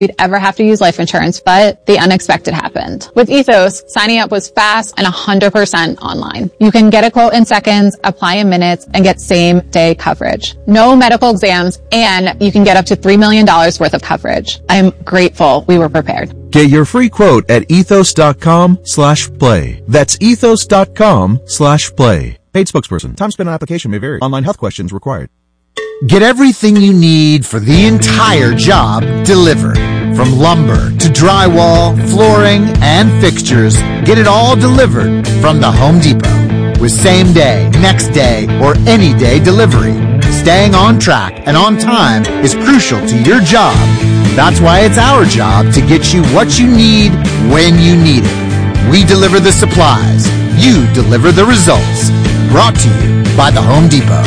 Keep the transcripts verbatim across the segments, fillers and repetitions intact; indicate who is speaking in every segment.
Speaker 1: you'd ever have to use life insurance, but the unexpected happened. With Ethos, signing up was fast and one hundred percent online. You can get a quote in seconds, apply in minutes, and get same-day coverage. No medical exams, and you can get up to three million dollars worth of coverage. I'm grateful we were prepared.
Speaker 2: Get your free quote at ethos.com slash play. That's ethos.com slash play. Paid spokesperson. Time spent on application may vary. Online health questions required.
Speaker 3: Get everything you need for the entire job delivered. From lumber to drywall, flooring, and fixtures, get it all delivered from the Home Depot. With same day, next day, or any day delivery. Staying on track and on time is crucial to your job. That's why it's our job to get you what you need when you need it. We deliver the supplies. You deliver the results. Brought to you by the Home Depot.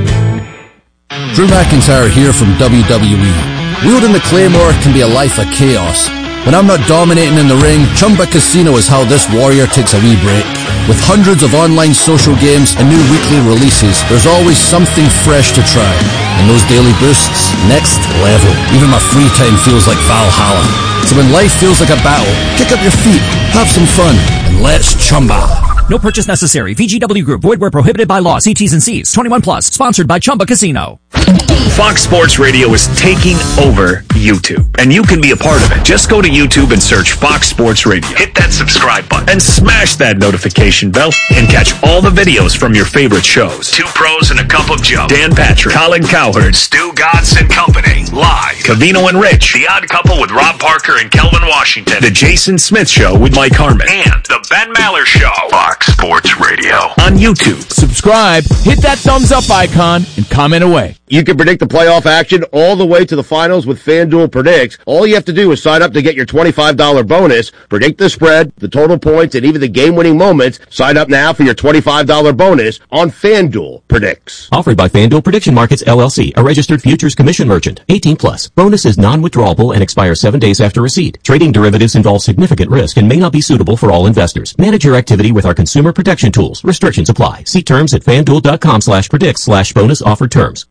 Speaker 4: Drew McIntyre here from W W E. Wielding the Claymore can be a life of chaos. When I'm not dominating in the ring, Chumba Casino is how this warrior takes a wee break. With hundreds of online social games and new weekly releases, there's always something fresh to try. And those daily boosts, next level. Even my free time feels like Valhalla. So when life feels like a battle, kick up your feet, have some fun, and let's chumba.
Speaker 5: No purchase necessary. V G W Group. Void where prohibited by law. See T's and C's. twenty-one plus. Sponsored by Chumba Casino.
Speaker 6: Fox Sports Radio is taking over YouTube, and you can be a part of it. Just go to YouTube and search Fox Sports Radio. Hit that subscribe button and smash that notification bell and catch all the videos from your favorite shows. Two Pros and a Cup of Joe. Dan Patrick, Colin Cowherd, Stu Gatz and Company. Live. Covino and Rich. The Odd Couple with Rob Parker and Kelvin Washington. The Jason Smith Show with Mike Harmon. And The Ben Maller Show. Fox Sports Radio on YouTube.
Speaker 7: Subscribe, hit that thumbs up icon, and comment away.
Speaker 8: You can predict the playoff action all the way to the finals with FanDuel Predicts. All you have to do is sign up to get your twenty-five dollars bonus, predict the spread, the total points, and even the game-winning moments. Sign up now for your twenty-five dollars bonus on FanDuel Predicts.
Speaker 9: Offered by FanDuel Prediction Markets, L L C, a registered futures commission merchant. eighteen plus. Bonus is non-withdrawable and expires seven days after receipt. Trading derivatives involves significant risk and may not be suitable for all investors. Manage your activity with our consumer protection tools. Restrictions apply. See terms at FanDuel.com slash predicts slash bonus offer terms.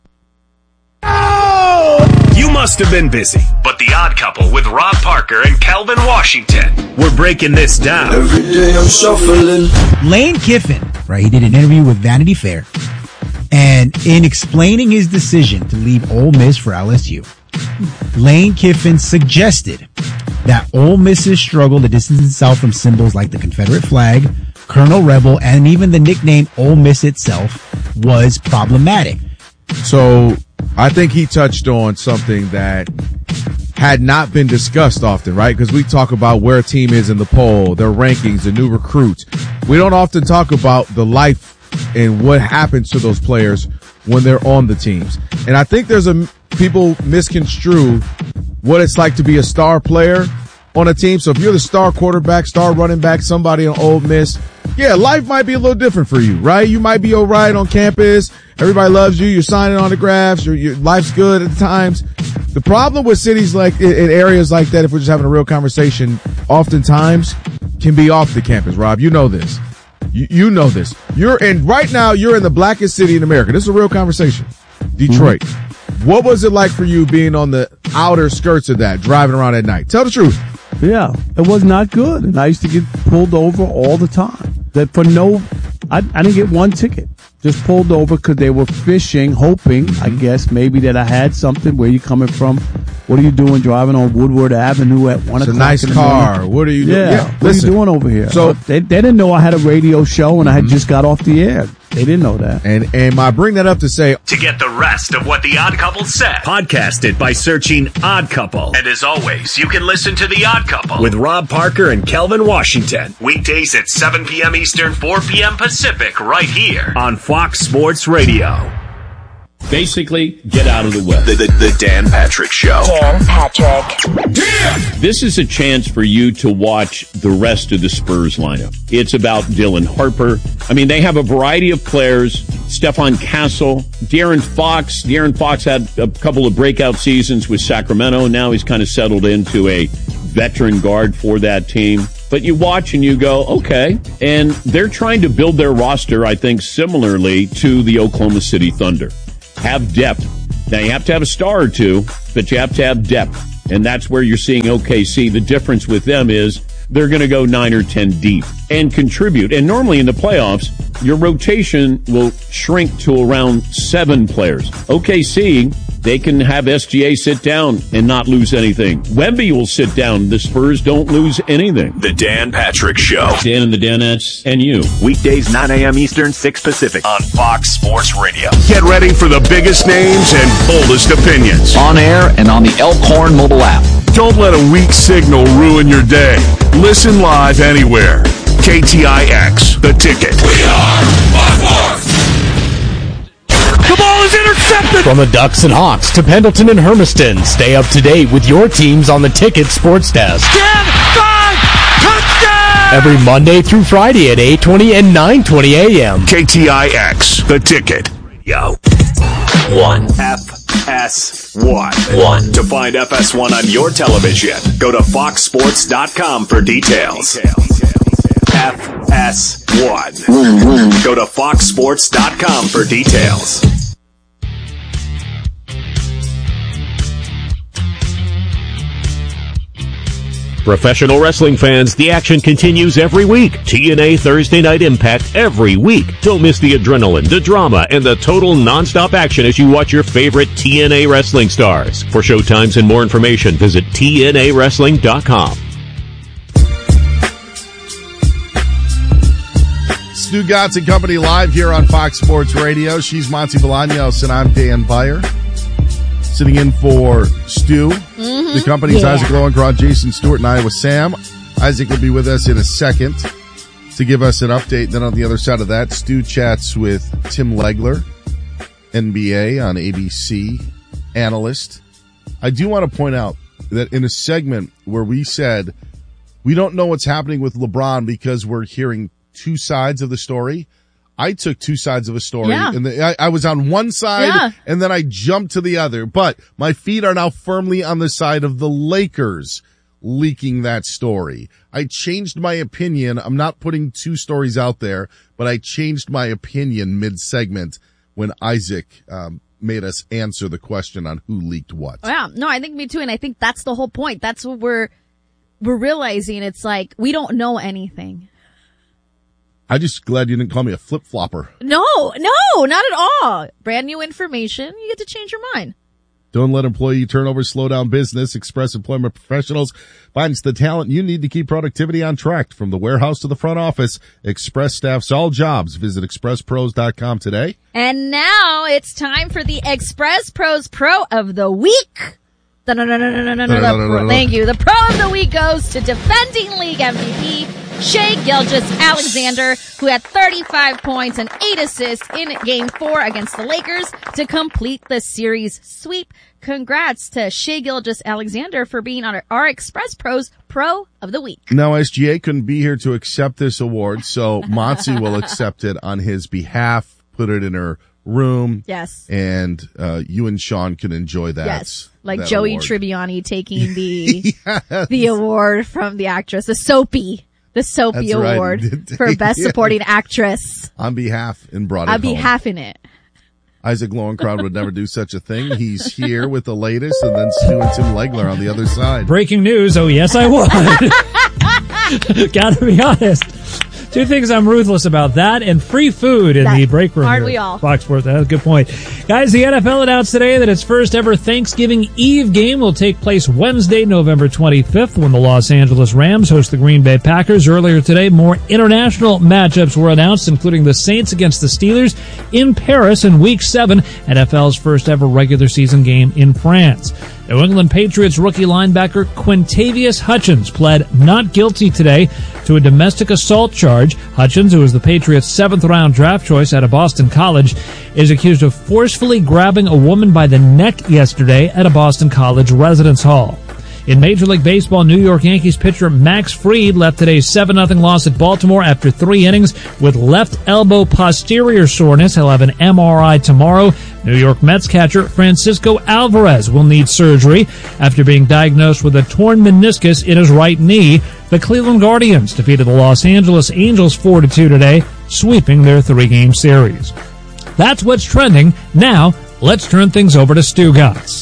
Speaker 6: You must have been busy, but The Odd Couple with Rob Parker and Kelvin Washington. We're breaking this down.
Speaker 10: Every day I'm shuffling.
Speaker 11: Lane Kiffin, right? He did an interview with Vanity Fair, and in explaining his decision to leave Ole Miss for L S U, Lane Kiffin suggested that Ole Miss's struggle to distance itself from symbols like the Confederate flag, Colonel Rebel, and even the nickname Ole Miss itself was problematic.
Speaker 12: So I think he touched on something that had not been discussed often, right? Because we talk about where a team is in the poll, their rankings, the new recruits. We don't often talk about the life and what happens to those players when they're on the teams. And I think there's a people misconstrue what it's like to be a star player on a team. So if you're the star quarterback, star running back, somebody on Ole Miss, yeah, life might be a little different for you, right? You might be all right on campus. Everybody loves you. You're signing autographs. Your, your life's good at times. The problem with cities like in, in areas like that, if we're just having a real conversation, oftentimes can be off the campus. Rob, you know this. You, you know this. You're in right now. You're in the blackest city in America. This is a real conversation. Detroit. Mm-hmm. What was it like for you being on the outer skirts of that, driving around at night? Tell the truth.
Speaker 13: Yeah, it was not good, and I used to get pulled over all the time. That for no, I, I didn't get one ticket. Just pulled over because they were fishing, hoping, I guess, maybe that I had something. Where you coming from? What are you doing driving on Woodward Avenue at one
Speaker 12: it's
Speaker 13: o'clock?
Speaker 12: It's a nice
Speaker 13: in the
Speaker 12: car.
Speaker 13: morning?
Speaker 12: What are you doing?
Speaker 13: Yeah,
Speaker 12: yeah
Speaker 13: what
Speaker 12: listen.
Speaker 13: are you doing over here?
Speaker 12: So
Speaker 13: they, they didn't know I had a radio show and I had mm-hmm. just got off the air. They didn't know that.
Speaker 12: And and I bring that up to say
Speaker 6: to get the rest of what The Odd Couple said, podcast it by searching Odd Couple. And as always, you can listen to The Odd Couple with Rob Parker and Kelvin Washington. Weekdays at seven p.m. Eastern, four p.m. Pacific, right here on Fox Sports Radio.
Speaker 14: Basically, get out of the way.
Speaker 6: The, the, the Dan Patrick Show.
Speaker 15: Dan Patrick.
Speaker 14: Yeah! This is a chance for you to watch the rest of the Spurs lineup. It's about Dylan Harper. I mean, they have a variety of players. Stephon Castle, De'Aaron Fox. De'Aaron Fox had a couple of breakout seasons with Sacramento. Now he's kind of settled into a veteran guard for that team. But you watch and you go, okay. And they're trying to build their roster, I think, similarly to the Oklahoma City Thunder. Have depth. Now, you have to have a star or two, but you have to have depth. And that's where you're seeing O K C. The difference with them is they're going to go nine or ten deep and contribute. And normally in the playoffs, your rotation will shrink to around seven players. O K C, they can have S G A sit down and not lose anything. Wemby will sit down. The Spurs don't lose anything.
Speaker 6: The Dan Patrick Show.
Speaker 14: Dan and the Danettes and you.
Speaker 6: Weekdays, nine a.m. Eastern, six Pacific on Fox Sports Radio. Get ready for the biggest names and boldest opinions.
Speaker 16: On air and on the Elkhorn mobile app.
Speaker 6: Don't let a weak signal ruin your day. Listen live anywhere. K T I X, The Ticket. We are Fox Sports.
Speaker 17: The ball is intercepted! From the Ducks and Hawks to Pendleton and Hermiston, stay up to date with your teams on the Ticket Sports Desk.
Speaker 10: ten, five, touchdown!
Speaker 17: Every Monday through Friday at eight twenty and nine twenty a.m.
Speaker 6: K T I X, The Ticket. Yo.
Speaker 18: One.
Speaker 6: F S one.
Speaker 18: One.
Speaker 6: To find F S one on your television, go to fox sports dot com for details. F S one.
Speaker 18: One, one.
Speaker 6: Go to fox sports dot com for details.
Speaker 9: Professional wrestling fans, the action continues every week. T N A Thursday Night Impact every week. Don't miss the adrenaline, the drama, and the total nonstop action as you watch your favorite T N A wrestling stars. For showtimes and more information, visit T N A wrestling dot com.
Speaker 12: Stu Gatz and Company live here on Fox Sports Radio. She's Monty Bolaños, and I'm Dan Beyer. Sitting in for Stu.
Speaker 19: Mm-hmm.
Speaker 12: The company's
Speaker 19: yeah.
Speaker 12: Isaac Lowenkron, Jason Stewart, and I with Sam. Isaac will be with us in a second to give us an update. Then on the other side of that, Stu chats with Tim Legler, N B A on A B C analyst. I do want to point out that in a segment where we said we don't know what's happening with LeBron because we're hearing two sides of the story, I took two sides of a story,
Speaker 19: Yeah.
Speaker 12: and the, I, I was on one side,
Speaker 19: Yeah.
Speaker 12: and then I jumped to the other. But my feet are now firmly on the side of the Lakers leaking that story. I changed my opinion. I'm not putting two stories out there, but I changed my opinion mid-segment when Isaac um, made us answer the question on who leaked what.
Speaker 19: Yeah, no, I think me too, and I think that's the whole point. That's what we're we're realizing. It's like we don't know anything.
Speaker 12: I'm just glad you didn't call me a flip-flopper.
Speaker 19: No, no, not at all. Brand new information. You get to change your mind.
Speaker 12: Don't let employee turnover slow down business. Express Employment Professionals finds the talent you need to keep productivity on track. From the warehouse to the front office, Express staffs all jobs. Visit express pros dot com today.
Speaker 19: And now it's time for the Express Pros Pro of the Week. Thank you. The Pro of the Week goes to defending league M V P, Shai Gilgeous-Alexander, who had thirty-five points and eight assists in Game four against the Lakers to complete the series sweep. Congrats to Shai Gilgeous-Alexander for being on our Express Pros Pro of the Week.
Speaker 12: Now, S G A couldn't be here to accept this award, so Monty will accept it on his behalf, put it in her room.
Speaker 19: Yes.
Speaker 12: And uh, you and Sean can enjoy that.
Speaker 19: Yes. Like
Speaker 12: that
Speaker 19: Joey
Speaker 12: award.
Speaker 19: Tribbiani taking the
Speaker 12: Yes.
Speaker 19: the award from the actress, the Soapy. The Soapy
Speaker 12: That's right.
Speaker 19: Award for Best
Speaker 12: Yeah.
Speaker 19: Supporting Actress.
Speaker 12: On behalf and brought it
Speaker 19: I'll be
Speaker 12: home.
Speaker 19: half in it.
Speaker 12: Isaac Lowenkron would never do such a thing. He's here with the latest, and then Stu and Tim Legler on the other side.
Speaker 20: Breaking news. Oh, yes, I would. Gotta be honest. Two things I'm ruthless about, that and free food in
Speaker 19: That-
Speaker 20: the break room.
Speaker 19: aren't
Speaker 20: here.
Speaker 19: we all?
Speaker 20: Fox Sports. That's a good point. Guys, the N F L announced today that its first ever Thanksgiving Eve game will take place Wednesday, November twenty-fifth, when the Los Angeles Rams host the Green Bay Packers. Earlier today, more international matchups were announced, including the Saints against the Steelers in Paris in Week seven, N F L's first ever regular season game in France. New England Patriots rookie linebacker Quintavious Hutchins pled not guilty today to a domestic assault charge. Hutchins, who was the Patriots' seventh round draft choice out of Boston College, is accused of forcefully grabbing a woman by the neck yesterday at a Boston College residence hall. In Major League Baseball, New York Yankees pitcher Max Fried left today's seven nothing loss at Baltimore after three innings with left elbow posterior soreness. He'll have an M R I tomorrow. New York Mets catcher Francisco Alvarez will need surgery after being diagnosed with a torn meniscus in his right knee. The Cleveland Guardians defeated the Los Angeles Angels four to two today, sweeping their three-game series. That's what's trending. Now, let's turn things over to Stu Gatz.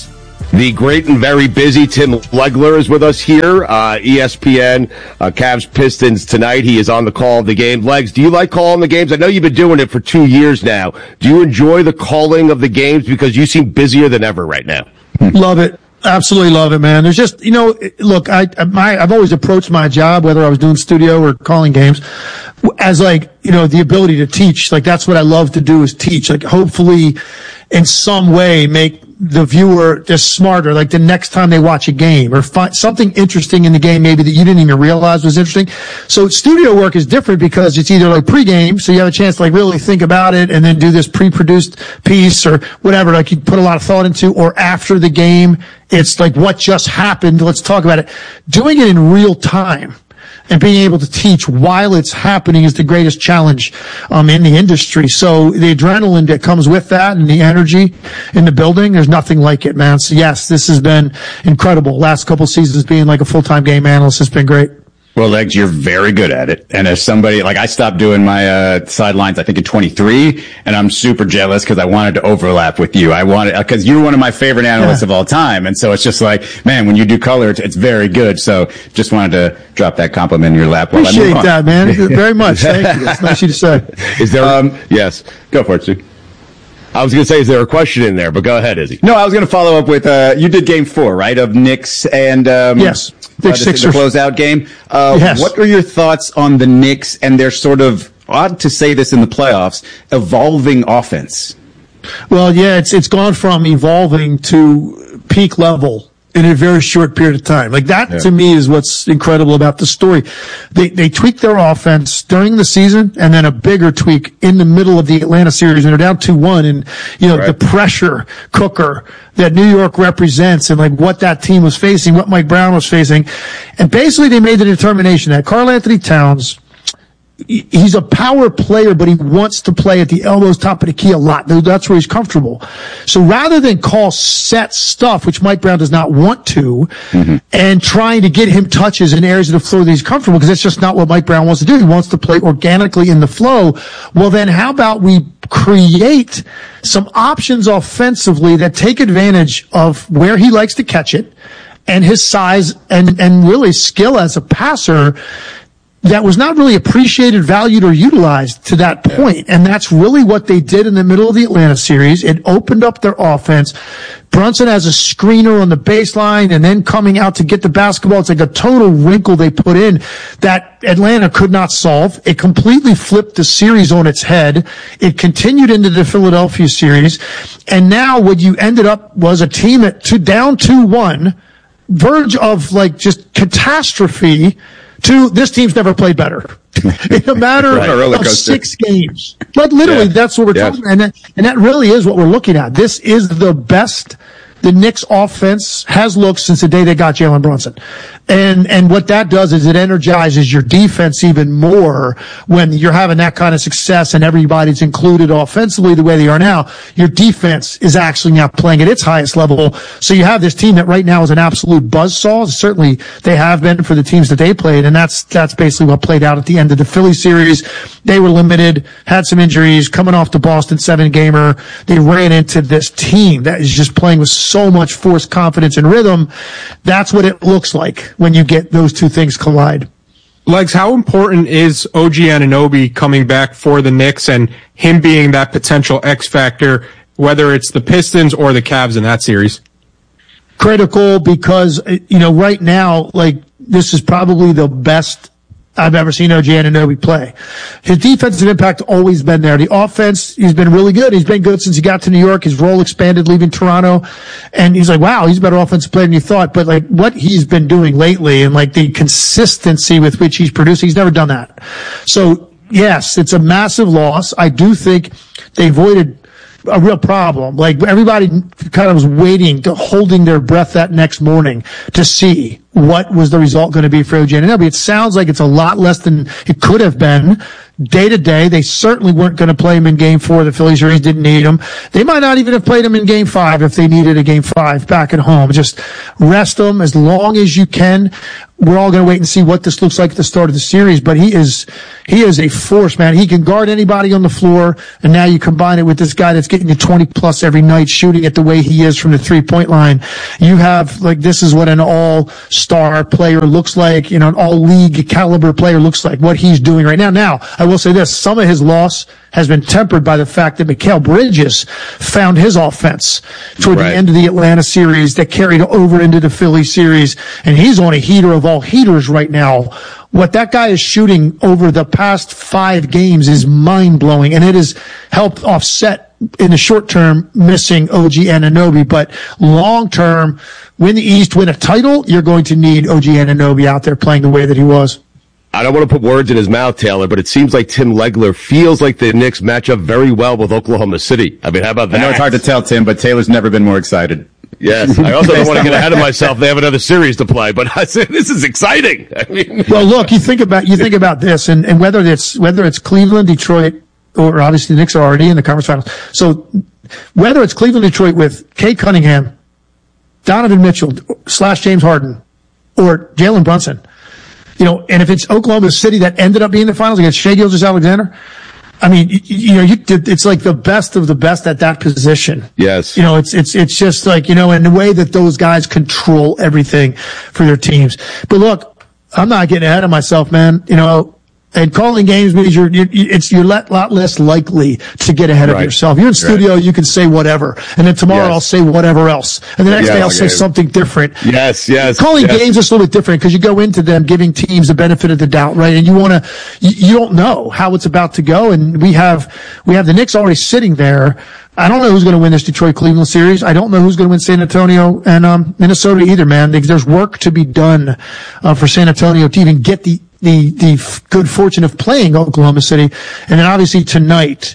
Speaker 8: The great and very busy Tim Legler is with us here, uh, E S P N, uh, Cavs Pistons tonight. He is on the call of the game. Legs, do you like calling the games? I know you've been doing it for two years now. Do you enjoy the calling of the games? Because you seem busier than ever right now.
Speaker 18: Love it. Absolutely love it, man. There's just, you know, look, I, my, I've always approached my job, whether I was doing studio or calling games, as like, you know, the ability to teach. Like, that's what I love to do is teach. Like, hopefully in some way make the viewer just smarter, like the next time they watch a game, or find something interesting in the game maybe that you didn't even realize was interesting. So studio work is different because it's either like pregame, so you have a chance to like really think about it and then do this pre-produced piece or whatever, like you put a lot of thought into, or after the game, it's like what just happened, let's talk about it. Doing it in real time and being able to teach while it's happening is the greatest challenge um, in the industry. So the adrenaline that comes with that and the energy in the building, there's nothing like it, man. So yes, this has been incredible. Last couple seasons being like a full-time game analyst has been great.
Speaker 21: Well, Legs, you're very good at it. And as somebody, like I stopped doing my uh sidelines, I think in twenty-three, and I'm super jealous because I wanted to overlap with you. I wanted, because you're one of my favorite analysts yeah. of all time. And so it's just like, man, when you do color, it's, it's very good. So just wanted to drop that compliment in your lap. While
Speaker 18: Appreciate
Speaker 21: I move on.
Speaker 18: that, man. Very much. Thank you. It's nice of you to say.
Speaker 8: Is there,
Speaker 21: um,
Speaker 8: yes,
Speaker 21: go for it, Stu.
Speaker 8: I was going to say, is there a question in there? But go ahead, Izzy.
Speaker 21: No, I was going to follow up with, uh, you did game four, right? Of Knicks and, um,
Speaker 18: yes.
Speaker 21: Uh, the, the closeout game. Uh, yes. What are your thoughts on the Knicks and their sort of, odd to say this in the playoffs, evolving offense?
Speaker 18: Well, yeah, it's it's gone from evolving to peak level in a very short period of time. Like that, yeah. to me, is what's incredible about the story. They they tweaked their offense during the season, and then a bigger tweak in the middle of the Atlanta series, and they're down two one, and you know right. the pressure cooker that New York represents, and like what that team was facing, what Mike Brown was facing, and basically they made the determination that Karl Anthony Towns, he's a power player, but he wants to play at the elbows, top of the key a lot. That's where he's comfortable. So rather than call set stuff, which Mike Brown does not want to, mm-hmm. and trying to get him touches in areas of the floor that he's comfortable, because that's just not what Mike Brown wants to do. He wants to play organically in the flow. Well, then how about we create some options offensively that take advantage of where he likes to catch it and his size and, and really skill as a passer that was not really appreciated, valued, or utilized to that point. And that's really what they did in the middle of the Atlanta series. It opened up their offense. Brunson has a screener on the baseline and then coming out to get the basketball. It's like a total wrinkle they put in that Atlanta could not solve. It completely flipped the series on its head. It continued into the Philadelphia series. And now what you ended up was a team at two, down two one, verge of like just catastrophe, to this team's never played better in a matter right. of six games. But literally, yeah. that's what we're yes. talking about. And that, and that really is what we're looking at. This is the best the Knicks offense has looked since the day they got Jalen Brunson. And, and what that does is it energizes your defense even more when you're having that kind of success and everybody's included offensively the way they are now. Your defense is actually now playing at its highest level. So you have this team that right now is an absolute buzzsaw. Certainly they have been for the teams that they played. And that's, that's basically what played out at the end of the Philly series. They were limited, had some injuries, coming off the Boston seven gamer. They ran into this team that is just playing with so much force, confidence, and rhythm. That's what it looks like when you get those two things collide.
Speaker 22: Legs, how important is O G Anunoby coming back for the Knicks and him being that potential X factor, whether it's the Pistons or the Cavs in that series?
Speaker 18: Critical because, you know, right now, like, this is probably the best I've ever seen O G Anunoby play. His defensive impact always been there. The offense, he's been really good. He's been good since he got to New York. His role expanded leaving Toronto. And he's like, wow, he's a better offensive player than you thought. But like what he's been doing lately and like the consistency with which he's producing, he's never done that. So yes, it's a massive loss. I do think they avoided a real problem. Like everybody kind of was waiting, to holding their breath that next morning to see what was the result going to be for O G Anunoby. It sounds like it's a lot less than it could have been. Day to day, they certainly weren't going to play him in game four. The Phillies series didn't need him. They might not even have played him in game five if they needed a game five back at home. Just rest him as long as you can. we're all going to wait and see what this looks like at the start of the series, but he is, he is a force, man. He can guard anybody on the floor, and now you combine it with this guy that's getting you twenty plus every night, shooting it the way he is from the three point line. You have, like, this is what an all-star player looks like, you know, an all-league caliber player looks like, what he's doing right now. Now, I will say this, some of his loss has been tempered by the fact that Mikal Bridges found his offense toward right. the end of the Atlanta series that carried over into the Philly series, and he's on a heater of all heaters right now. What that guy is shooting over the past five games is mind-blowing, and it has helped offset in the short term missing O G Anunoby, but long term, win the East, win a title, you're going to need O G Anunoby out there playing the way that he was.
Speaker 8: I don't want to put words in his mouth, Taylor, but it seems like Tim Legler feels like the Knicks match up very well with Oklahoma City. I mean, how about that?
Speaker 21: I know it's hard to tell, Tim, but Taylor's never been more excited.
Speaker 8: Yes. I also don't want to get ahead of myself. They have another series to play, but I said, this is exciting. I mean,
Speaker 18: well, look, you think about, you think about this, and, and whether it's, whether it's Cleveland, Detroit, or obviously the Knicks are already in the conference finals. So whether it's Cleveland, Detroit with Kate Cunningham, Donovan Mitchell, slash James Harden, or Jalen Brunson, you know, and if it's Oklahoma City that ended up being in the finals against Shai Gilgeous-Alexander, I mean, you, you know, you, it's like the best of the best at that position.
Speaker 8: Yes.
Speaker 18: You know, it's, it's, it's just like, you know, and the way that those guys control everything for their teams. But look, I'm not getting ahead of myself, man. You know, and calling games means you're, you're it's, you're a lot less likely to get ahead right. of yourself. You're in studio, right. you can say whatever. And then tomorrow yes. I'll say whatever else. And the next yeah, day I'll okay. say something different.
Speaker 8: Yes, yes.
Speaker 18: Calling
Speaker 8: yes.
Speaker 18: games is a little bit different because you go into them giving teams the benefit of the doubt, right? And you want to, you, you don't know how it's about to go. And we have, we have the Knicks already sitting there. I don't know who's going to win this Detroit-Cleveland series. I don't know who's going to win San Antonio and um, Minnesota either, man. There's work to be done uh, for San Antonio to even get the the the good fortune of playing Oklahoma City. And then obviously tonight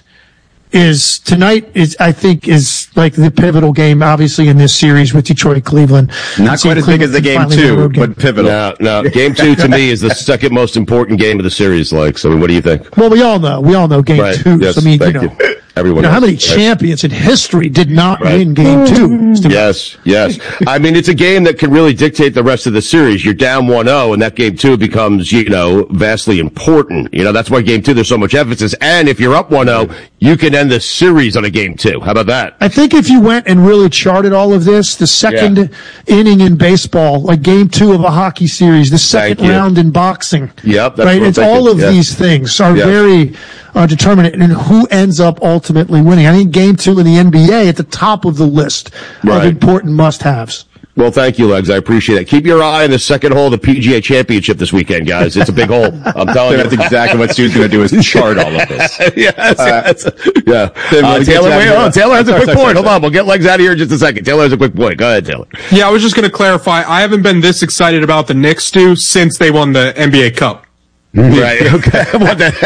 Speaker 18: is tonight is I think is like the pivotal game obviously in this series with Detroit Cleveland.
Speaker 21: Not quite as Cleveland big as the game two,
Speaker 18: game.
Speaker 21: but pivotal.
Speaker 8: No, no. Game two to me is the second most important game of the series, like. So what do you think?
Speaker 18: Well, we all know. We all know game
Speaker 8: right.
Speaker 18: two.
Speaker 8: Yes,
Speaker 18: I mean,
Speaker 8: thank
Speaker 18: you know.
Speaker 8: you. Everyone
Speaker 18: you know,
Speaker 8: knows.
Speaker 18: how many
Speaker 8: right.
Speaker 18: champions in history did not
Speaker 8: right.
Speaker 18: win game two?
Speaker 8: Yes, yes. I mean, it's a game that can really dictate the rest of the series. You're down one oh, and that game two becomes, you know, vastly important. You know, that's why game two, there's so much emphasis. And if you're up one oh, you can end the series on a game two. How about that?
Speaker 18: I think if you went and really charted all of this, the second yeah. inning in baseball, like game two of a hockey series, the second round in boxing.
Speaker 8: Yep. That's
Speaker 18: right. It's all of yes. these things are yes. very uh, determinant in who ends up ultimately winning. I think game two in the N B A at the top of the list right. of important must-haves.
Speaker 8: Well, thank you, Legs. I appreciate it. Keep your eye on the second hole of the P G A Championship this weekend, guys. It's a big hole. I'm telling you.
Speaker 21: That's exactly what Stu's going to do is chart all of this.
Speaker 8: yes,
Speaker 21: uh,
Speaker 8: yes. Yeah. Uh, Taylor, wait, oh, Taylor has a quick sorry, point. Sorry, Hold sorry. on. We'll get Legs out of here in just a second. Taylor has a quick point. Go ahead, Taylor.
Speaker 22: Yeah, I was just going to clarify. I haven't been this excited about the Knicks, Stu, since they won the N B A Cup.
Speaker 8: Right, okay. What the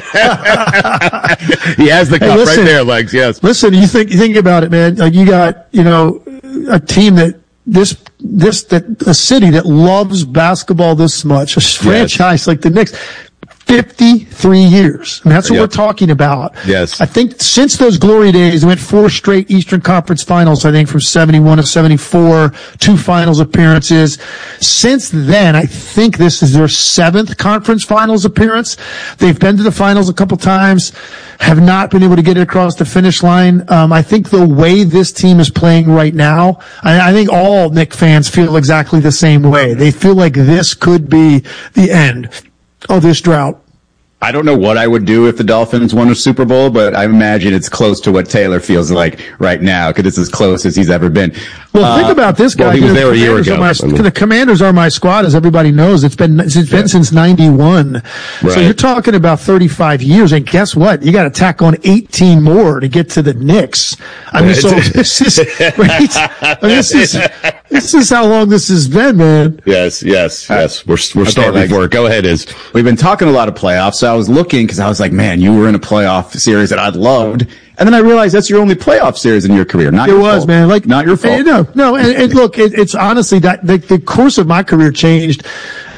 Speaker 8: he has the cup hey, listen, right there, Legs, yes.
Speaker 18: Listen, you think, you think about it, man. Like you got, you know, a team that, this, this, that, a city that loves basketball this much, a franchise yes. like the Knicks, fifty-three years. I mean, that's what yep. we're talking about.
Speaker 8: Yes.
Speaker 18: I think since those glory days, they went four straight Eastern Conference finals, I think from seventy-one to seventy-four, two finals appearances. Since then, I think this is their seventh conference finals appearance. They've been to the finals a couple times, have not been able to get it across the finish line. Um, I think the way this team is playing right now, I, I think all Knicks fans feel exactly the same way. They feel like this could be the end of this drought.
Speaker 21: I don't know what I would do if the Dolphins won a Super Bowl, but I imagine it's close to what Taylor feels like right now because it's as close as he's ever been.
Speaker 18: Well, uh, think about this guy.
Speaker 8: Well, he was there a year ago.
Speaker 18: My, the Commanders are my squad, as everybody knows. It's been it's been yeah. since ninety-one. Right. So you're talking about thirty-five years, and guess what? You got to tack on eighteen more to get to the Knicks. I mean, so this is right? I mean, this is this is how long this has been, man.
Speaker 8: Yes, yes, yes. We're we're okay, starting like, for it. Go ahead, Iz.
Speaker 21: We've been talking a lot of playoffs, so I was looking because I was like, man, you were in a playoff series that I loved. And then I realized that's your only playoff series in your career. Not
Speaker 18: it
Speaker 21: your
Speaker 18: was,
Speaker 21: fault.
Speaker 18: man. Like,
Speaker 21: not your fault.
Speaker 18: No, no. And, and look, it, it's honestly that the, the course of my career changed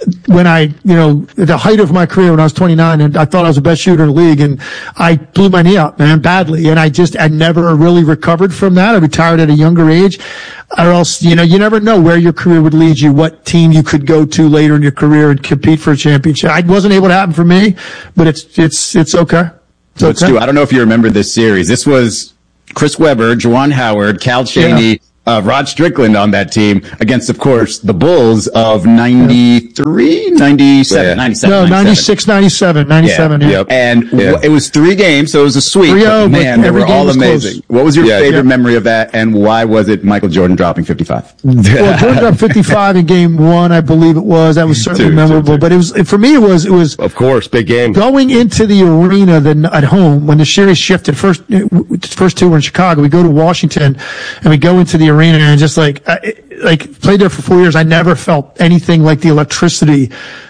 Speaker 18: when I, you know, at the height of my career when I was twenty-nine, and I thought I was the best shooter in the league, and I blew my knee out, man, badly. And I just, I never really recovered from that. I retired at a younger age. Or else, you know, you never know where your career would lead you, what team you could go to later in your career and compete for a championship. It wasn't able to happen for me, but it's, it's, it's okay. It's
Speaker 21: so
Speaker 18: okay.
Speaker 21: It's Stu, I don't know if you remember this series. This was Chris Webber, Juwan Howard, Cal Chaney, yeah. Uh, Rod Strickland on that team against, of course, the Bulls of ninety-three, ninety-seven, yeah. ninety-seven.
Speaker 18: No, ninety-six, ninety-seven, ninety-seven. Yeah.
Speaker 21: Yeah. Yep. And yeah. w- it was three games, so it was a sweep. But man, they were all amazing. Close. What was your yeah, favorite yeah. memory of that, and why was it Michael Jordan dropping fifty-five?
Speaker 18: Well, Jordan dropped fifty-five in game one, I believe it was. That was certainly two, memorable. Two, two. But it was, for me, it was, it was.
Speaker 8: Of course, big game.
Speaker 18: Going into the arena then at home, when the series shifted, first, first two were in Chicago, we go to Washington, and we go into the arena, and just like, I, like played there for four years, I never felt anything like the electricity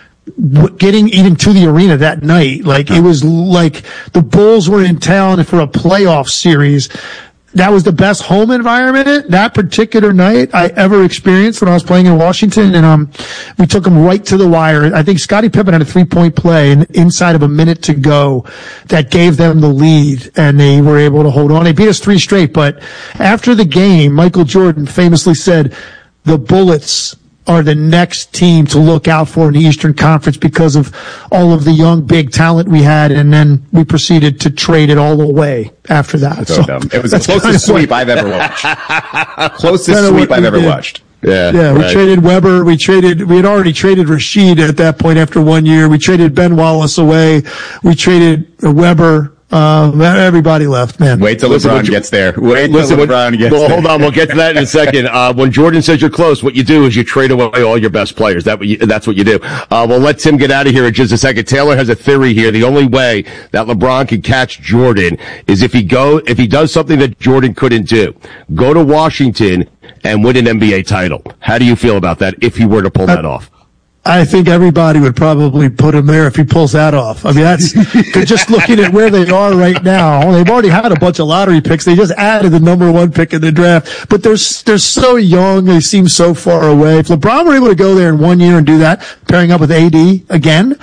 Speaker 18: getting even to the arena that night. Like it was like the Bulls were in town for a playoff series. That was the best home environment that particular night I ever experienced when I was playing in Washington. And, um, we took them right to the wire. I think Scottie Pippen had a three point play and inside of a minute to go that gave them the lead, and they were able to hold on. They beat us three straight, but after the game, Michael Jordan famously said, the Bullets are the next team to look out for in the Eastern Conference because of all of the young, big talent we had, and then we proceeded to trade it all away after that.
Speaker 21: So, so it was the closest sweep I've ever watched. Closest sweep I've ever did. watched.
Speaker 18: Yeah, yeah. We right. traded Weber. We traded. We had already traded Rashid at that point after one year. We traded Ben Wallace away. We traded Weber. Um, everybody left, man.
Speaker 21: Wait till listen, LeBron you, gets there. Wait listen, till LeBron
Speaker 8: when,
Speaker 21: gets
Speaker 8: well,
Speaker 21: there.
Speaker 8: Hold on, we'll get to that in a second. Uh, when Jordan says you're close, what you do is you trade away all your best players. That what you, that's what you do. Uh, we'll let Tim get out of here in just a second. Taylor has a theory here. The only way that LeBron can catch Jordan is if he go, if he does something that Jordan couldn't do. Go to Washington and win an N B A title. How do you feel about that if he were to pull that off?
Speaker 18: I think everybody would probably put him there if he pulls that off. I mean, that's just looking at where they are right now. They've already had a bunch of lottery picks. They just added the number one pick in the draft, but they're they're so young. They seem so far away. If LeBron were able to go there in one year and do that, pairing up with A D again,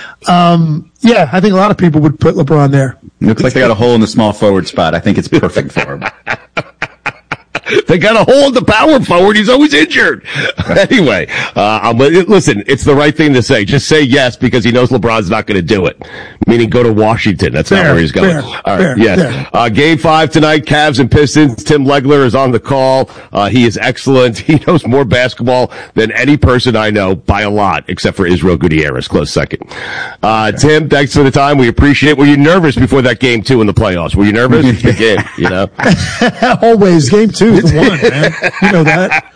Speaker 18: um, yeah, I think a lot of people would put LeBron there.
Speaker 21: Looks like they got a hole in the small forward spot. I think it's perfect for him.
Speaker 8: They got a hole in the power forward. He's always injured. Anyway, uh, I'm, listen, it's the right thing to say. Just say yes because he knows LeBron's not going to do it. Meaning go to Washington. That's fair, not where he's going.
Speaker 18: Fair,
Speaker 8: All right.
Speaker 18: Fair,
Speaker 8: yes.
Speaker 18: Fair.
Speaker 8: Uh, game five tonight, Cavs and Pistons. Tim Legler is on the call. Uh, he is excellent. He knows more basketball than any person I know by a lot, except for Israel Gutierrez. Close second. Uh, okay. Tim, thanks for the time. We appreciate it. Were you nervous before that game two in the playoffs? Were you nervous? It's the game, you know?
Speaker 18: Always. Game two is the one, man. You know that.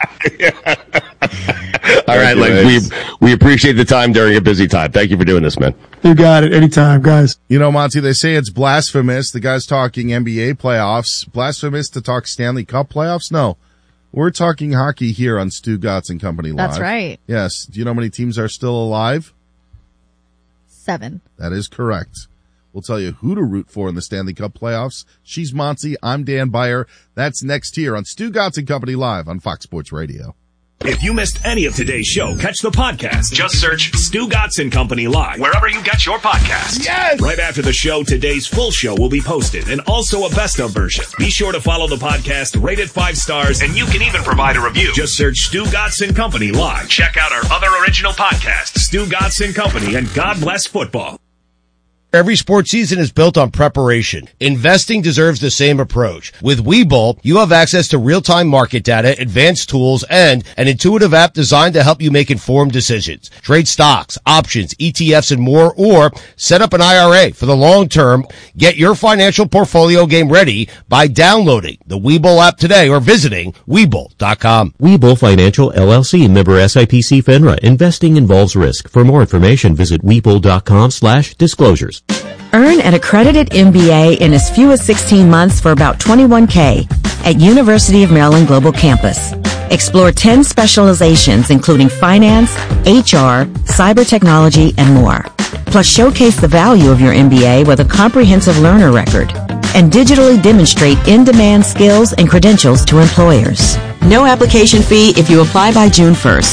Speaker 8: All right, like we we appreciate the time during a busy time. Thank you for doing this, man.
Speaker 18: You got it. Anytime, guys.
Speaker 12: You know, Monty, they say it's blasphemous. The guy's talking N B A playoffs. Blasphemous to talk Stanley Cup playoffs? No. We're talking hockey here on Stu Gotts and Company Live.
Speaker 19: That's right.
Speaker 12: Yes. Do you know how many teams are still alive?
Speaker 19: Seven.
Speaker 12: That is correct. We'll tell you who to root for in the Stanley Cup playoffs. She's Monty. I'm Dan Beyer. That's next here on Stu Gotts and Company Live on Fox Sports Radio.
Speaker 6: If you missed any of today's show, catch the podcast. Just search Stu Gotts and Company Live wherever you get your podcasts.
Speaker 12: Yes!
Speaker 6: Right after the show, today's full show will be posted and also a best of version. Be sure to follow the podcast, rate it five stars, and you can even provide a review. Just search Stu Gotts and Company Live. Check out our other original podcasts, Stu Gotts and Company and God Bless Football.
Speaker 1: Every sports season is built on preparation. Investing deserves the same approach. With Webull, you have access to real-time market data, advanced tools, and an intuitive app designed to help you make informed decisions. Trade stocks, options, E T Fs, and more, or set up an I R A for the long term. Get your financial portfolio game ready by downloading the Webull app today or visiting Webull dot com.
Speaker 9: Webull Financial, L L C, member S I P C FINRA. Investing involves risk. For more information, visit Webull dot com slash disclosures.
Speaker 2: Earn an accredited M B A in as few as sixteen months for about twenty-one K at University of Maryland Global Campus. Explore ten specializations including finance, H R, cyber technology, and more. Plus showcase the value of your M B A with a comprehensive learner record and digitally demonstrate in-demand skills and credentials to employers. No application fee if you apply by June first.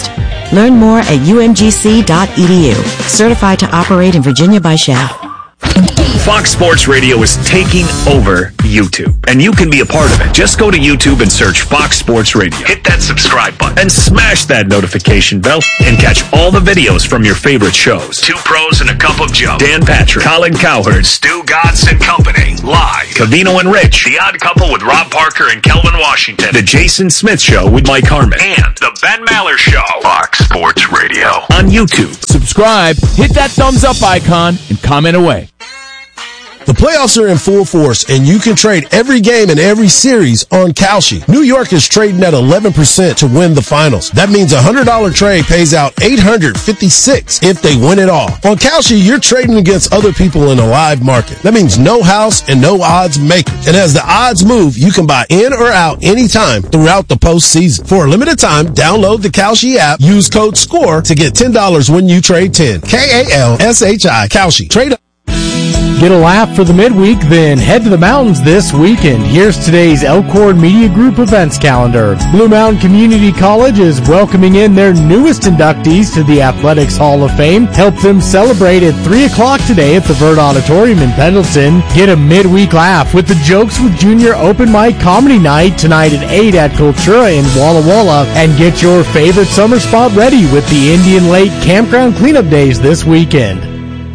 Speaker 2: Learn more at u m g c dot e d u. Certified to operate in Virginia by S C H A.
Speaker 6: Fox Sports Radio is taking over YouTube, and you can be a part of it. Just go to YouTube and search Fox Sports Radio. Hit that subscribe button and smash that notification bell and catch all the videos from your favorite shows. Two Pros and a Cup of Joe. Dan Patrick, Colin Cowherd, Stu Godson Company, live. Cavino and Rich, The Odd Couple with Rob Parker and Kelvin Washington. The Jason Smith Show with Mike Harmon. And The Ben Maller Show. Fox Sports Radio on YouTube.
Speaker 7: Subscribe, hit that thumbs up icon, and comment away.
Speaker 3: The playoffs are in full force, and you can trade every game and every series on Kalshi. New York is trading at eleven percent to win the finals. That means a one hundred dollars trade pays out eight hundred fifty-six dollars if they win it all. On Kalshi, you're trading against other people in a live market. That means no house and no odds makers. And as the odds move, you can buy in or out anytime throughout the postseason. For a limited time, download the Kalshi app, use code SCORE to get ten dollars when you trade ten. K A L S H I, Kalshi. Trade up.
Speaker 17: Get a laugh for the midweek, then head to the mountains this weekend. Here's today's Elkhorn Media Group events calendar. Blue Mountain Community College is welcoming in their newest inductees to the Athletics Hall of Fame. Help them celebrate at three o'clock today at the Vert Auditorium in Pendleton. Get a midweek laugh with the Jokes with Junior Open Mic Comedy Night tonight at eight at Cultura in Walla Walla. And get your favorite summer spot ready with the Indian Lake Campground Cleanup Days this weekend.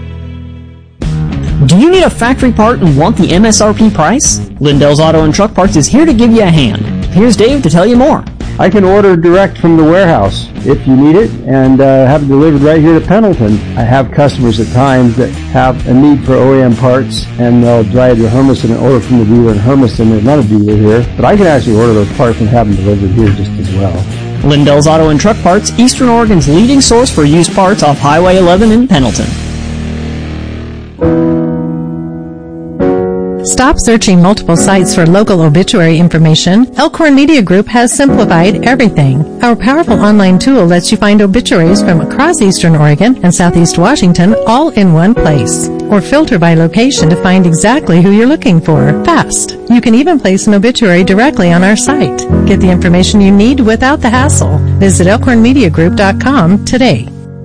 Speaker 4: Do you need a factory part and want the M S R P price? Lindell's Auto and Truck Parts is here to give you a hand. Here's Dave to tell you more.
Speaker 23: I can order direct from the warehouse if you need it and uh, have it delivered right here to Pendleton. I have customers at times that have a need for O E M parts and they'll drive to Hermiston and order from the dealer in Hermiston. There's not a dealer here, but I can actually order those parts and have them delivered here just as well.
Speaker 4: Lindell's Auto and Truck Parts, Eastern Oregon's leading source for used parts off Highway eleven in Pendleton.
Speaker 24: Stop searching multiple sites for local obituary information. Elkhorn Media Group has simplified everything. Our powerful online tool lets you find obituaries from across Eastern Oregon and Southeast Washington all in one place. Or filter by location to find exactly who you're looking for. Fast. You can even place an obituary directly on our site. Get the information you need without the hassle. Visit elkhorn media group dot com today.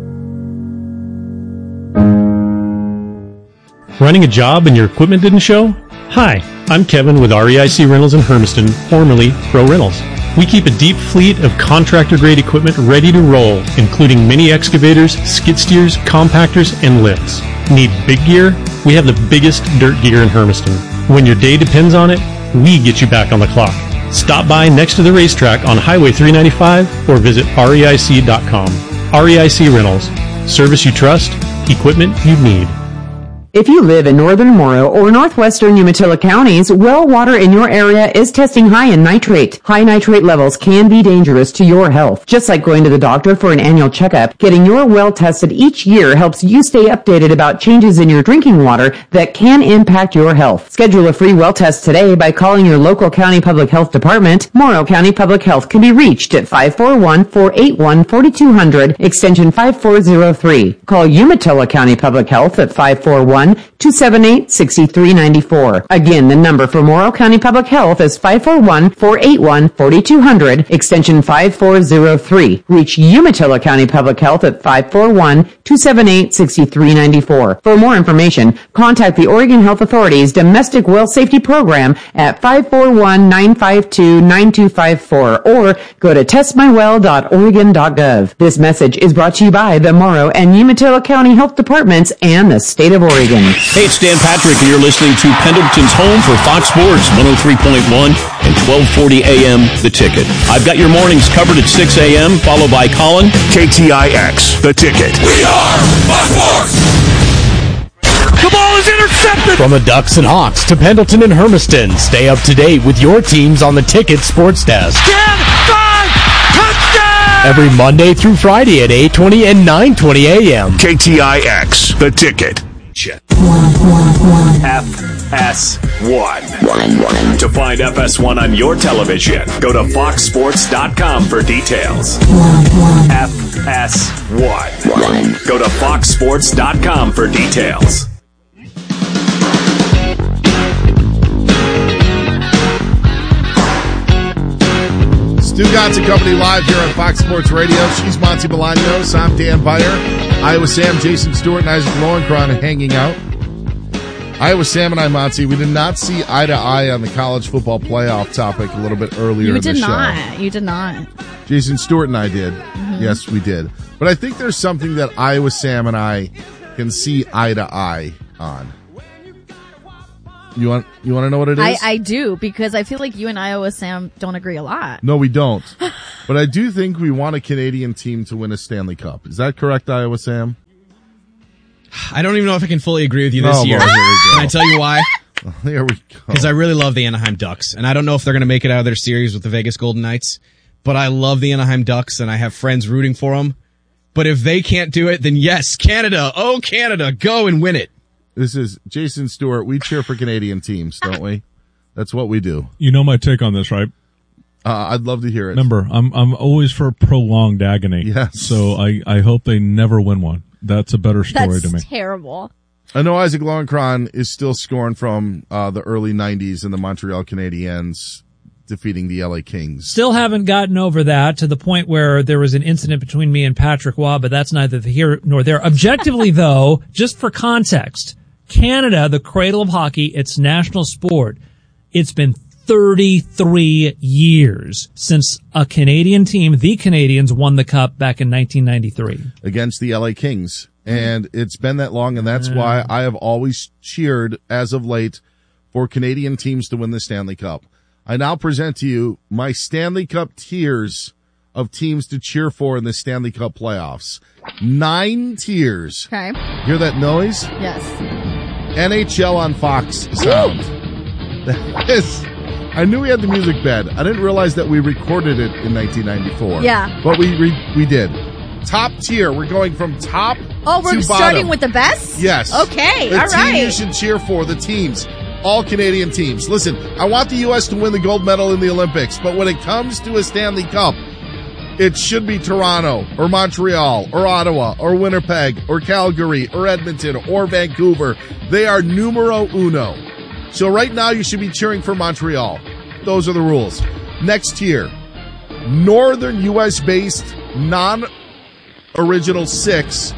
Speaker 25: Running a job and your equipment didn't show? Hi, I'm Kevin with R E I C Rentals in Hermiston, formerly Pro Rentals. We keep a deep fleet of contractor-grade equipment ready to roll, including mini excavators, skid steers, compactors, and lifts. Need big gear? We have the biggest dirt gear in Hermiston. When your day depends on it, we get you back on the clock. Stop by next to the racetrack on Highway three ninety-five or visit R E I C dot com. R E I C Rentals. Service you trust, equipment you need.
Speaker 26: If you live in northern Morrow or northwestern Umatilla counties, well water in your area is testing high in nitrate. High nitrate levels can be dangerous to your health. Just like going to the doctor for an annual checkup, getting your well tested each year helps you stay updated about changes in your drinking water that can impact your health. Schedule a free well test today by calling your local county public health department. Morrow County Public Health can be reached at five four one, four eight one, four two zero zero, extension five four zero three. Call Umatilla County Public Health at five four one, two seven eight, six three nine four. Again, the number for Morrow County Public Health is five four one, four eight one, four two zero zero, extension five four zero three. Reach Umatilla County Public Health at five four one, two seven eight, six three nine four. For more information, contact the Oregon Health Authority's Domestic Well Safety Program at five four one, nine five two, nine two five four or go to test my well dot oregon dot gov. This message is brought to you by the Morrow and Umatilla County Health Departments and the State of Oregon.
Speaker 14: Hey, it's Dan Patrick, and you're listening to Pendleton's home for Fox Sports one oh three point one and twelve forty a.m. The Ticket. I've got your mornings covered at six a.m., followed by Colin.
Speaker 6: K T I X, The Ticket.
Speaker 10: We are Fox Sports!
Speaker 17: The ball is intercepted! From the Ducks and Hawks to Pendleton and Hermiston, stay up to date with your teams on the Ticket Sports Desk.
Speaker 10: ten, five, touchdown!
Speaker 17: Every Monday through Friday at eight twenty and nine twenty a.m.
Speaker 6: K T I X, The Ticket. F S one. To find F S one on your television, go to fox sports dot com for details. F S one. Go to fox sports dot com for details.
Speaker 12: Stugotz and Company live here on Fox Sports Radio. She's Monty Bolaños. I'm Dan Beyer. Iowa Sam, Jason Stewart, and Isaac Lowenkron hanging out. Iowa Sam and I, Monty, we did not see eye to eye on the college football playoff topic a little bit earlier
Speaker 19: You
Speaker 12: in the
Speaker 19: did
Speaker 12: show.
Speaker 19: not. You did not.
Speaker 12: Jason Stewart and I did.
Speaker 19: Mm-hmm.
Speaker 12: Yes, we did. But I think there's something that Iowa Sam and I can see eye to eye on. You want you want to know what it is?
Speaker 19: I, I do, because I feel like you and Iowa Sam don't agree a lot.
Speaker 12: No, we don't. But I do think we want a Canadian team to win a Stanley Cup. Is that correct, Iowa Sam?
Speaker 5: I don't even know if I can fully agree with you
Speaker 12: Oh,
Speaker 5: this year.
Speaker 12: well, here we go.
Speaker 5: Can I tell you why?
Speaker 12: There we go.
Speaker 5: Because I really love the Anaheim Ducks, and I don't know if they're going to make it out of their series with the Vegas Golden Knights, but I love the Anaheim Ducks, and I have friends rooting for them. But if they can't do it, then yes, Canada, oh Canada, go and win it.
Speaker 12: This is Jason Stewart. We cheer for Canadian teams, don't we? That's what we do.
Speaker 11: You know my take on this, right?
Speaker 12: Uh, I'd love to hear it.
Speaker 11: Remember, I'm I'm always for prolonged agony.
Speaker 12: Yes.
Speaker 11: So I, I hope they never win one. That's a better story
Speaker 19: That's
Speaker 11: to me.
Speaker 19: terrible.
Speaker 12: I know Isaac Lowenkron is still scoring from uh, the early nineties and the Montreal Canadiens defeating the L A Kings.
Speaker 13: Still haven't gotten over that, to the point where there was an incident between me and Patrick Waugh, but that's neither here nor there. Objectively, though, just for context, Canada, the cradle of hockey, its national sport, it's been thirty-three years since a Canadian team, the Canadians, won the Cup back in nineteen ninety-three.
Speaker 12: Against the L A Kings. And it's been that long, and that's why I have always cheered, as of late, for Canadian teams to win the Stanley Cup. I now present to you my Stanley Cup tiers of teams to cheer for in the Stanley Cup playoffs. Nine tiers.
Speaker 19: Okay.
Speaker 12: Hear that noise?
Speaker 19: Yes.
Speaker 12: N H L on Fox sound. That is, I knew we had the music bed. I didn't realize that we recorded it in nineteen ninety-four.
Speaker 19: Yeah.
Speaker 12: But we re- we did. Top tier. We're going from top
Speaker 19: Oh, we're
Speaker 12: to
Speaker 19: starting
Speaker 12: bottom.
Speaker 19: with the best?
Speaker 12: Yes.
Speaker 19: Okay,
Speaker 12: the
Speaker 19: all
Speaker 12: team
Speaker 19: right.
Speaker 12: you should cheer for, the teams. All Canadian teams. Listen, I want the U S to win the gold medal in the Olympics, but when it comes to a Stanley Cup, it should be Toronto or Montreal or Ottawa or Winnipeg or Calgary or Edmonton or Vancouver. They are numero uno. So right now you should be cheering for Montreal. Those are the rules. Next tier, Northern U S-based non-original six.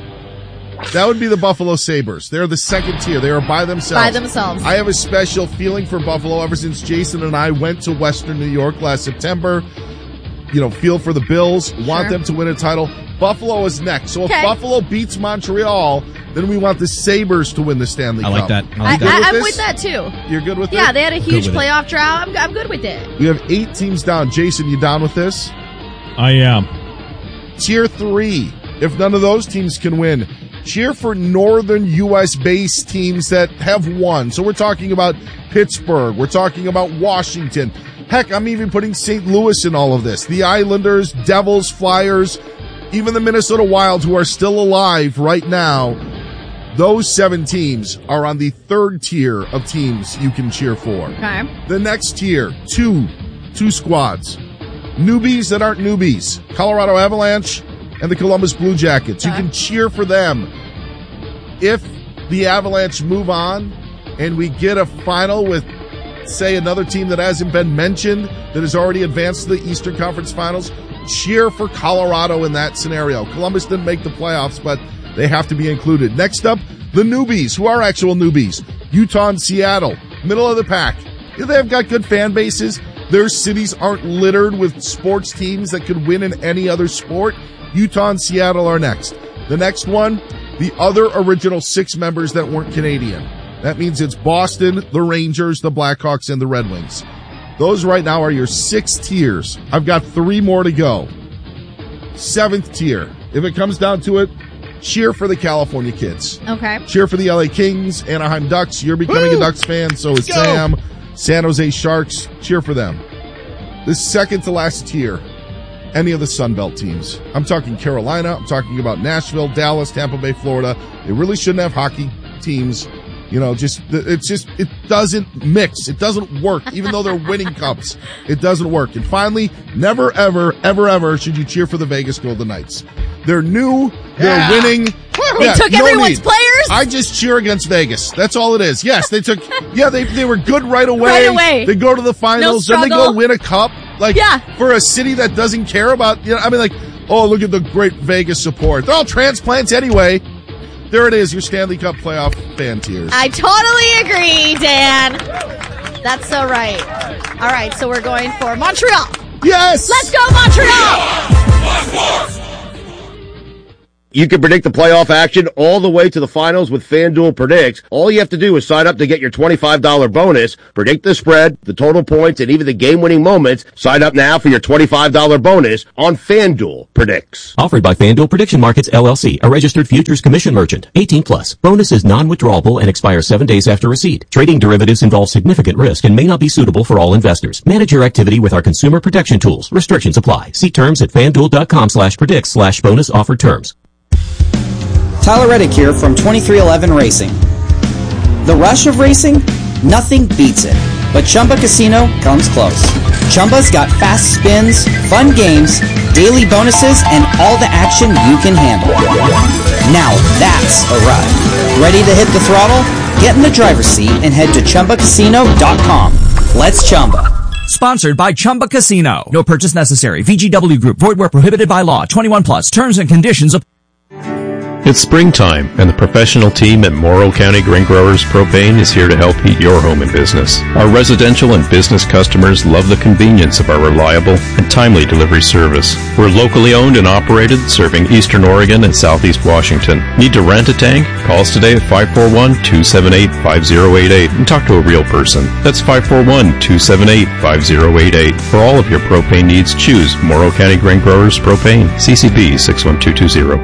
Speaker 12: That would be the Buffalo Sabres. They're the second tier. They are by themselves.
Speaker 19: By themselves.
Speaker 12: I have a special feeling for Buffalo ever since Jason and I went to Western New York last September. You know, feel for the Bills, want
Speaker 19: Sure.
Speaker 12: them to win a title. Buffalo is next. So if
Speaker 19: Okay.
Speaker 12: Buffalo beats Montreal, then we want the Sabres to win the Stanley
Speaker 5: I
Speaker 12: Cup.
Speaker 5: like that. I
Speaker 19: I,
Speaker 5: like that.
Speaker 19: I, I'm
Speaker 12: this?
Speaker 19: with that too.
Speaker 12: You're good with
Speaker 19: Yeah,
Speaker 12: it?
Speaker 19: they had a huge
Speaker 5: with it.
Speaker 19: playoff drought. I'm, I'm good with it.
Speaker 12: We have eight teams down. Jason, you down with this?
Speaker 11: I am.
Speaker 12: Tier three. If none of those teams can win, cheer for northern U S-based teams that have won. So we're talking about Pittsburgh. We're talking about Washington. Heck, I'm even putting Saint Louis in all of this. The Islanders, Devils, Flyers, even the Minnesota Wild, who are still alive right now. Those seven teams are on the third tier of teams you can cheer for.
Speaker 19: Okay.
Speaker 12: The next tier, two, two squads. Newbies that aren't newbies. Colorado Avalanche and the Columbus Blue Jackets. You can cheer for them. If the Avalanche move on and we get a final with, say, another team that hasn't been mentioned that has already advanced to the Eastern Conference Finals, cheer for Colorado in that scenario. Columbus didn't make the playoffs, but they have to be included. Next up, the newbies, who are actual newbies. Utah and Seattle, middle of the pack. They've got good fan bases. Their cities aren't littered with sports teams that could win in any other sport. Utah and Seattle are next. The next one, the other original six members that weren't Canadian. That means it's Boston, the Rangers, the Blackhawks, and the Red Wings. Those right now are your six tiers. I've got three more to go. Seventh tier. If it comes down to it, cheer for the California kids.
Speaker 19: Okay.
Speaker 12: Cheer for the L A Kings, Anaheim Ducks. You're becoming
Speaker 19: Woo!
Speaker 12: a Ducks fan, so is
Speaker 19: Go!
Speaker 12: Sam. San Jose Sharks. Cheer for them. The second to last tier, any of the Sun Belt teams. I'm talking Carolina. I'm talking about Nashville, Dallas, Tampa Bay, Florida. They really shouldn't have hockey teams. You know, just, it's just, it doesn't mix. It doesn't work, even though they're winning cups. It doesn't work. And finally, never, ever, ever, ever should you cheer for the Vegas Golden Knights. They're new. They're
Speaker 19: Yeah.
Speaker 12: winning.
Speaker 19: They
Speaker 12: Yeah,
Speaker 19: took
Speaker 12: no
Speaker 19: everyone's
Speaker 12: need.
Speaker 19: players?
Speaker 12: I just cheer against Vegas. That's all it is. Yes, they took, yeah, they, they were good right away.
Speaker 19: Right away.
Speaker 12: They go to the finals,
Speaker 19: No
Speaker 12: then they go
Speaker 19: struggle.
Speaker 12: win a cup. Like,
Speaker 19: yeah.
Speaker 12: for a city that doesn't care about, you know, I mean, like, oh, look at the great Vegas support. They're all transplants anyway. There it is, your Stanley Cup playoff fan tears.
Speaker 19: I totally agree, Dan. That's so right. All right, so we're going for Montreal.
Speaker 12: Yes!
Speaker 19: Let's go, Montreal!
Speaker 1: You can predict the playoff action all the way to the finals with FanDuel Predicts. All you have to do is sign up to get your twenty-five dollars bonus, predict the spread, the total points, and even the game-winning moments. Sign up now for your twenty-five dollars bonus on FanDuel Predicts.
Speaker 9: Offered by FanDuel Prediction Markets, L L C, a registered futures commission merchant. eighteen plus. Bonus is non-withdrawable and expires seven days after receipt. Trading derivatives involves significant risk and may not be suitable for all investors. Manage your activity with our consumer protection tools. Restrictions apply. See terms at FanDuel.com slash predicts slash bonus offered terms.
Speaker 8: Tyler Reddick here from twenty-three eleven Racing. The rush of racing? Nothing beats it. But Chumba Casino comes close. Chumba's got fast spins, fun games, daily bonuses, and all the action you can handle. Now that's a ride. Ready to hit the throttle? Get in the driver's seat and head to Chumba Casino dot com. Let's Chumba.
Speaker 15: Sponsored by Chumba Casino. No purchase necessary. V G W Group. Void where prohibited by law. twenty-one plus. Terms and conditions apply.
Speaker 16: It's springtime, and the professional team at Morrow County Grain Growers Propane is here to help heat your home and business. Our residential and business customers love the convenience of our reliable and timely delivery service. We're locally owned and operated, serving Eastern Oregon and Southeast Washington. Need to rent a tank? Call us today at five four one, two seven eight, five zero eight eight and talk to a real person. That's five four one, two seven eight, five zero eight eight. For all of your propane needs, choose Morrow County Grain Growers Propane, C C B six one two two zero.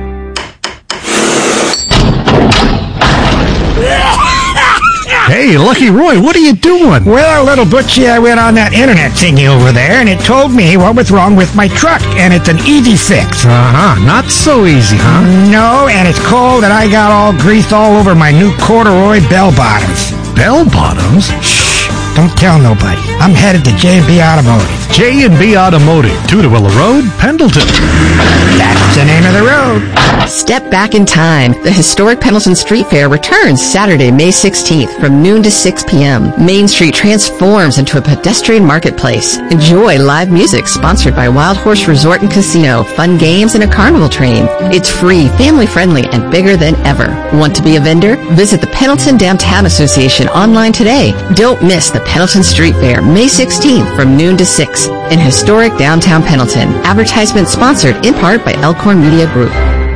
Speaker 20: Hey, Lucky Roy, what are you doing?
Speaker 21: Well, little Butchie, I went on that internet thingy over there, and it told me what was wrong with my truck, and it's an easy fix.
Speaker 20: Uh-huh, not so easy, huh?
Speaker 21: No, and it's cold, and I got all grease all over my new corduroy bell bottoms.
Speaker 20: Bell bottoms?
Speaker 21: Shh, don't tell nobody. I'm headed to J and B Automotive.
Speaker 20: J and B Automotive, Tudorilla Road, Pendleton.
Speaker 21: That's the name of the road.
Speaker 22: Step back in time. The historic Pendleton Street Fair returns Saturday, May sixteenth from noon to six p.m. Main Street transforms into a pedestrian marketplace. Enjoy live music sponsored by Wild Horse Resort and Casino, fun games, and a carnival train. It's free, family-friendly, and bigger than ever. Want to be a vendor? Visit the Pendleton Downtown Association online today. Don't miss the Pendleton Street Fair, May sixteenth from noon to six in historic downtown Pendleton. Advertisement sponsored in part by Elkhorn Media Group.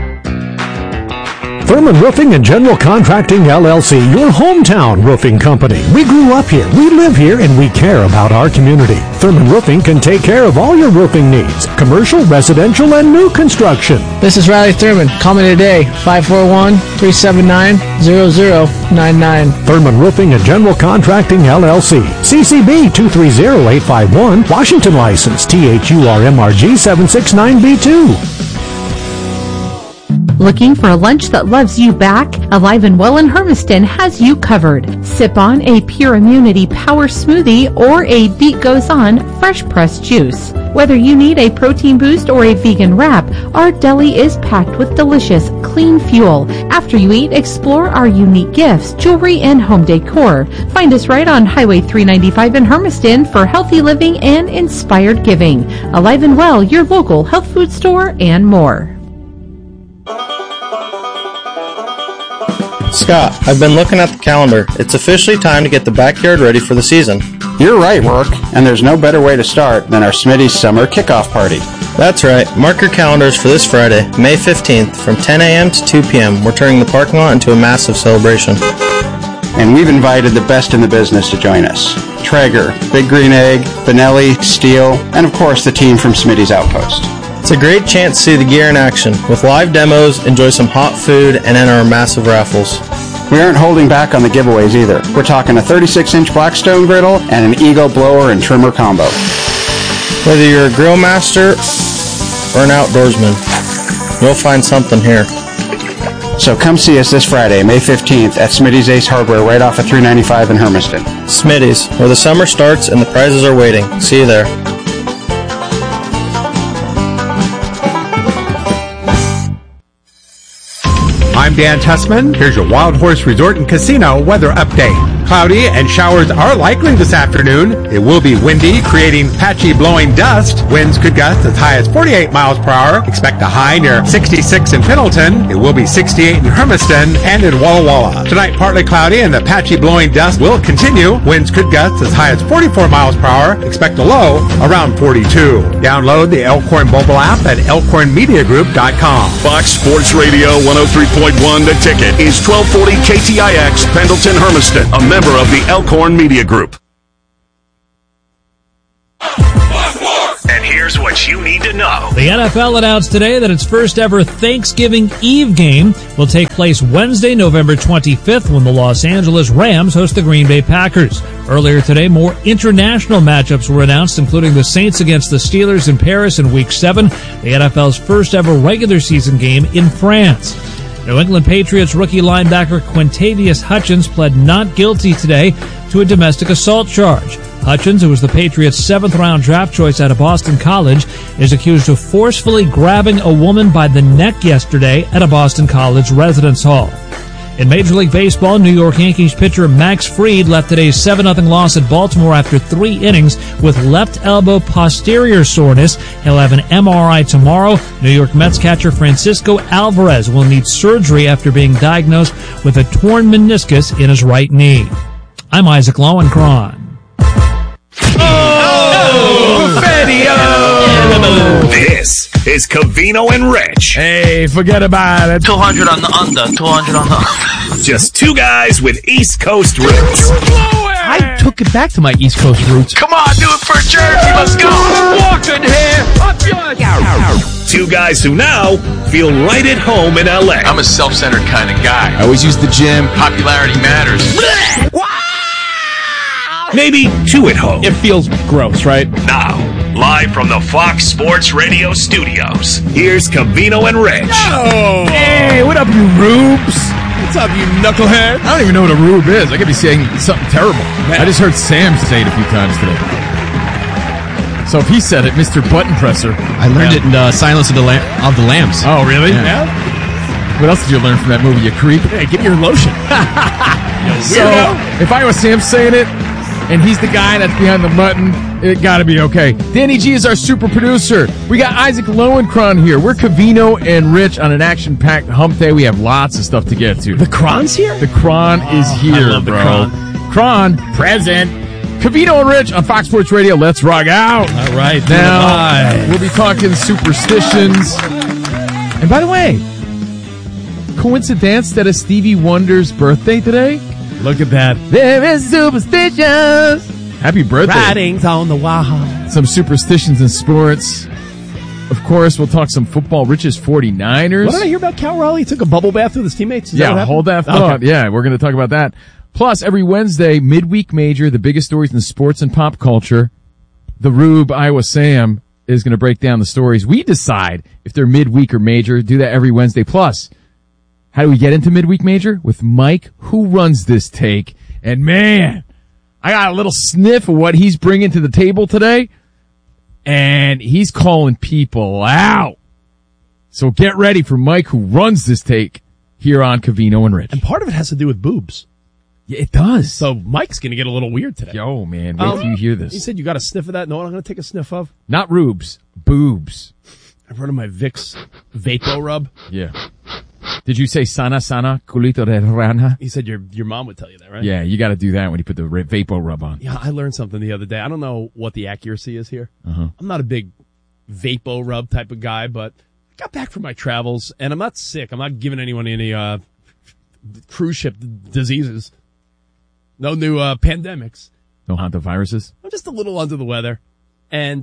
Speaker 20: Thurman Roofing and General Contracting, L L C, your hometown roofing company. We grew up here, we live here, and we care about our community. Thurman Roofing can take care of all your roofing needs, commercial, residential, and new construction.
Speaker 27: This is Riley Thurman. Call me today, five four one, three seven nine, zero zero nine nine.
Speaker 20: Thurman Roofing and General Contracting, L L C. C C B two three zero eight five one, Washington license, T H U R M R G seven six nine B two.
Speaker 28: Looking for a lunch that loves you back? Alive and Well in Hermiston has you covered. Sip on a Pure Immunity Power Smoothie or a Beat Goes On fresh pressed juice. Whether you need a protein boost or a vegan wrap, our deli is packed with delicious, clean fuel. After you eat, explore our unique gifts, jewelry, and home decor. Find us right on Highway three ninety-five in Hermiston for healthy living and inspired giving. Alive and Well, your local health food store, and more.
Speaker 29: Scott, I've been looking at the calendar. It's officially time to get the backyard ready for the season.
Speaker 30: You're right, Rourke, and there's no better way to start than our Smitty's Summer Kickoff Party.
Speaker 29: That's right. Mark your calendars for this Friday, May fifteenth, from ten a.m. to two p.m. We're turning the parking lot into a massive celebration.
Speaker 30: And we've invited the best in the business to join us. Traeger, Big Green Egg, Benelli, Steel, and of course the team from Smitty's Outpost.
Speaker 29: It's a great chance to see the gear in action. With live demos, enjoy some hot food, and enter our massive raffles.
Speaker 30: We aren't holding back on the giveaways either. We're talking a thirty-six inch Blackstone griddle and an Eagle blower and trimmer combo.
Speaker 29: Whether you're a grill master or an outdoorsman, you'll find something here.
Speaker 30: So come see us this Friday, May fifteenth at Smitty's Ace Hardware right off of three ninety-five in Hermiston.
Speaker 29: Smitty's, where the summer starts and the prizes are waiting. See you there.
Speaker 31: I'm Dan Tussman. Here's your Wild Horse Resort and Casino weather update.
Speaker 2: cloudy and showers are likely this afternoon. It will be windy, creating patchy blowing dust. Winds could gust as high as forty-eight miles per hour. Expect a high near sixty-six in Pendleton. It will be sixty-eight in Hermiston and in Walla Walla. Tonight, partly cloudy and the patchy blowing dust will continue. Winds could gust as high as forty-four miles per hour. Expect a low around forty-two. Download the Elkhorn mobile app at elkhorn media group dot com.
Speaker 6: Fox Sports Radio one oh three point one The Ticket is twelve forty K T I X, Pendleton, Hermiston, a member of the Elkhorn Media Group. And here's what you need to know.
Speaker 13: The N F L announced today that its first ever Thanksgiving Eve game will take place Wednesday, November twenty-fifth, when the Los Angeles Rams host the Green Bay Packers. Earlier today, more international matchups were announced, including the Saints against the Steelers in Paris in Week seven, the N F L's first ever regular season game in France. New England Patriots rookie linebacker Quintavious Hutchins pled not guilty today to a domestic assault charge. Hutchins, who was the Patriots' seventh-round draft choice out of Boston College, is accused of forcefully grabbing a woman by the neck yesterday at a Boston College residence hall. In Major League Baseball, New York Yankees pitcher Max Fried left today's seven nothing loss at Baltimore after three innings with left elbow posterior soreness. He'll have an M R I tomorrow. New York Mets catcher Francisco Alvarez will need surgery after being diagnosed with a torn meniscus in his right knee. I'm Isaac Lowenkron.
Speaker 10: Oh,
Speaker 6: oh This is Covino and Rich.
Speaker 17: Hey, forget about it.
Speaker 3: two hundred on the under, two hundred on the under.
Speaker 6: Just two guys with East Coast roots.
Speaker 17: I took it back to my East Coast roots.
Speaker 3: Come on, do it for Jersey. Let's go.
Speaker 10: Walking here. Up yours.
Speaker 6: Two guys who now feel right at home in L A.
Speaker 3: I'm a self-centered kind of guy.
Speaker 4: I always use the gym.
Speaker 3: Popularity matters.
Speaker 6: Maybe two at home.
Speaker 17: It feels gross, right?
Speaker 6: Now, live from the Fox Sports Radio studios, here's Covino and Rich.
Speaker 17: Oh. Hey, what up, you rubes?
Speaker 7: What's up, you knucklehead?
Speaker 12: I don't even know what a rube is. I could be saying something terrible.
Speaker 7: Man.
Speaker 12: I just heard Sam say it a few times today. So if he said it, Mister Button Presser.
Speaker 5: I learned yeah. it in uh, Silence of the, Lam- of the Lambs.
Speaker 12: Oh, really?
Speaker 7: Yeah.
Speaker 12: yeah. What else did you learn from that movie, you creep?
Speaker 7: Hey, give me your lotion.
Speaker 12: So, if I was Sam saying it, and he's the guy that's behind the button, it gotta be okay. Danny G is our super producer. We got Isaac Lowenkron here. We're Covino and Rich on an action-packed hump day. We have lots of stuff to get to.
Speaker 7: The Kron's here?
Speaker 12: The Kron oh, is here,
Speaker 7: I love
Speaker 12: bro.
Speaker 7: The
Speaker 12: Kron. Kron, present. Covino and Rich on Fox Sports Radio. Let's rock out.
Speaker 7: All right.
Speaker 12: Now, we'll be talking superstitions. And by the way, coincidence that it's Stevie Wonder's birthday today?
Speaker 7: Look at that.
Speaker 12: There is superstitions. Happy birthday.
Speaker 7: Writings on the wall.
Speaker 12: Some superstitions in sports. Of course, we'll talk some football. Rich's forty-niners.
Speaker 7: What did I hear about Cal Raleigh? He took a bubble bath with his teammates? Is
Speaker 12: yeah,
Speaker 7: that
Speaker 12: hold that thought. Okay. Yeah, we're going to talk about that. Plus, every Wednesday, midweek major, the biggest stories in sports and pop culture. The Rube, Iowa Sam, is going to break down the stories. We decide if they're midweek or major. Do that every Wednesday. Plus, how do we get into midweek major? With Mike, who runs this take. And man, I got a little sniff of what he's bringing to the table today. And he's calling people out. So get ready for Mike, who runs this take here on Covino and Rich.
Speaker 7: And part of it has to do with boobs.
Speaker 12: Yeah, it does.
Speaker 7: So Mike's going to get a little weird today.
Speaker 12: Yo, man, wait
Speaker 7: um,
Speaker 12: till you hear this.
Speaker 7: He said you got a sniff of that. Know what I'm going to take a sniff of?
Speaker 12: Not rubes, boobs.
Speaker 7: I've heard of my Vicks Vapo Rub.
Speaker 12: Yeah. Did you say sana sana culito de rana?
Speaker 7: He said your your mom would tell you that, right?
Speaker 12: Yeah, you got to do that when you put the Vapo Rub on.
Speaker 7: Yeah, I learned something the other day. I don't know what the accuracy is here.
Speaker 12: Uh-huh.
Speaker 7: I'm not a big Vapo Rub type of guy, but I got back from my travels, and I'm not sick. I'm not giving anyone any uh, cruise ship diseases. No new uh, pandemics.
Speaker 12: No hantaviruses?
Speaker 7: I'm just a little under the weather. And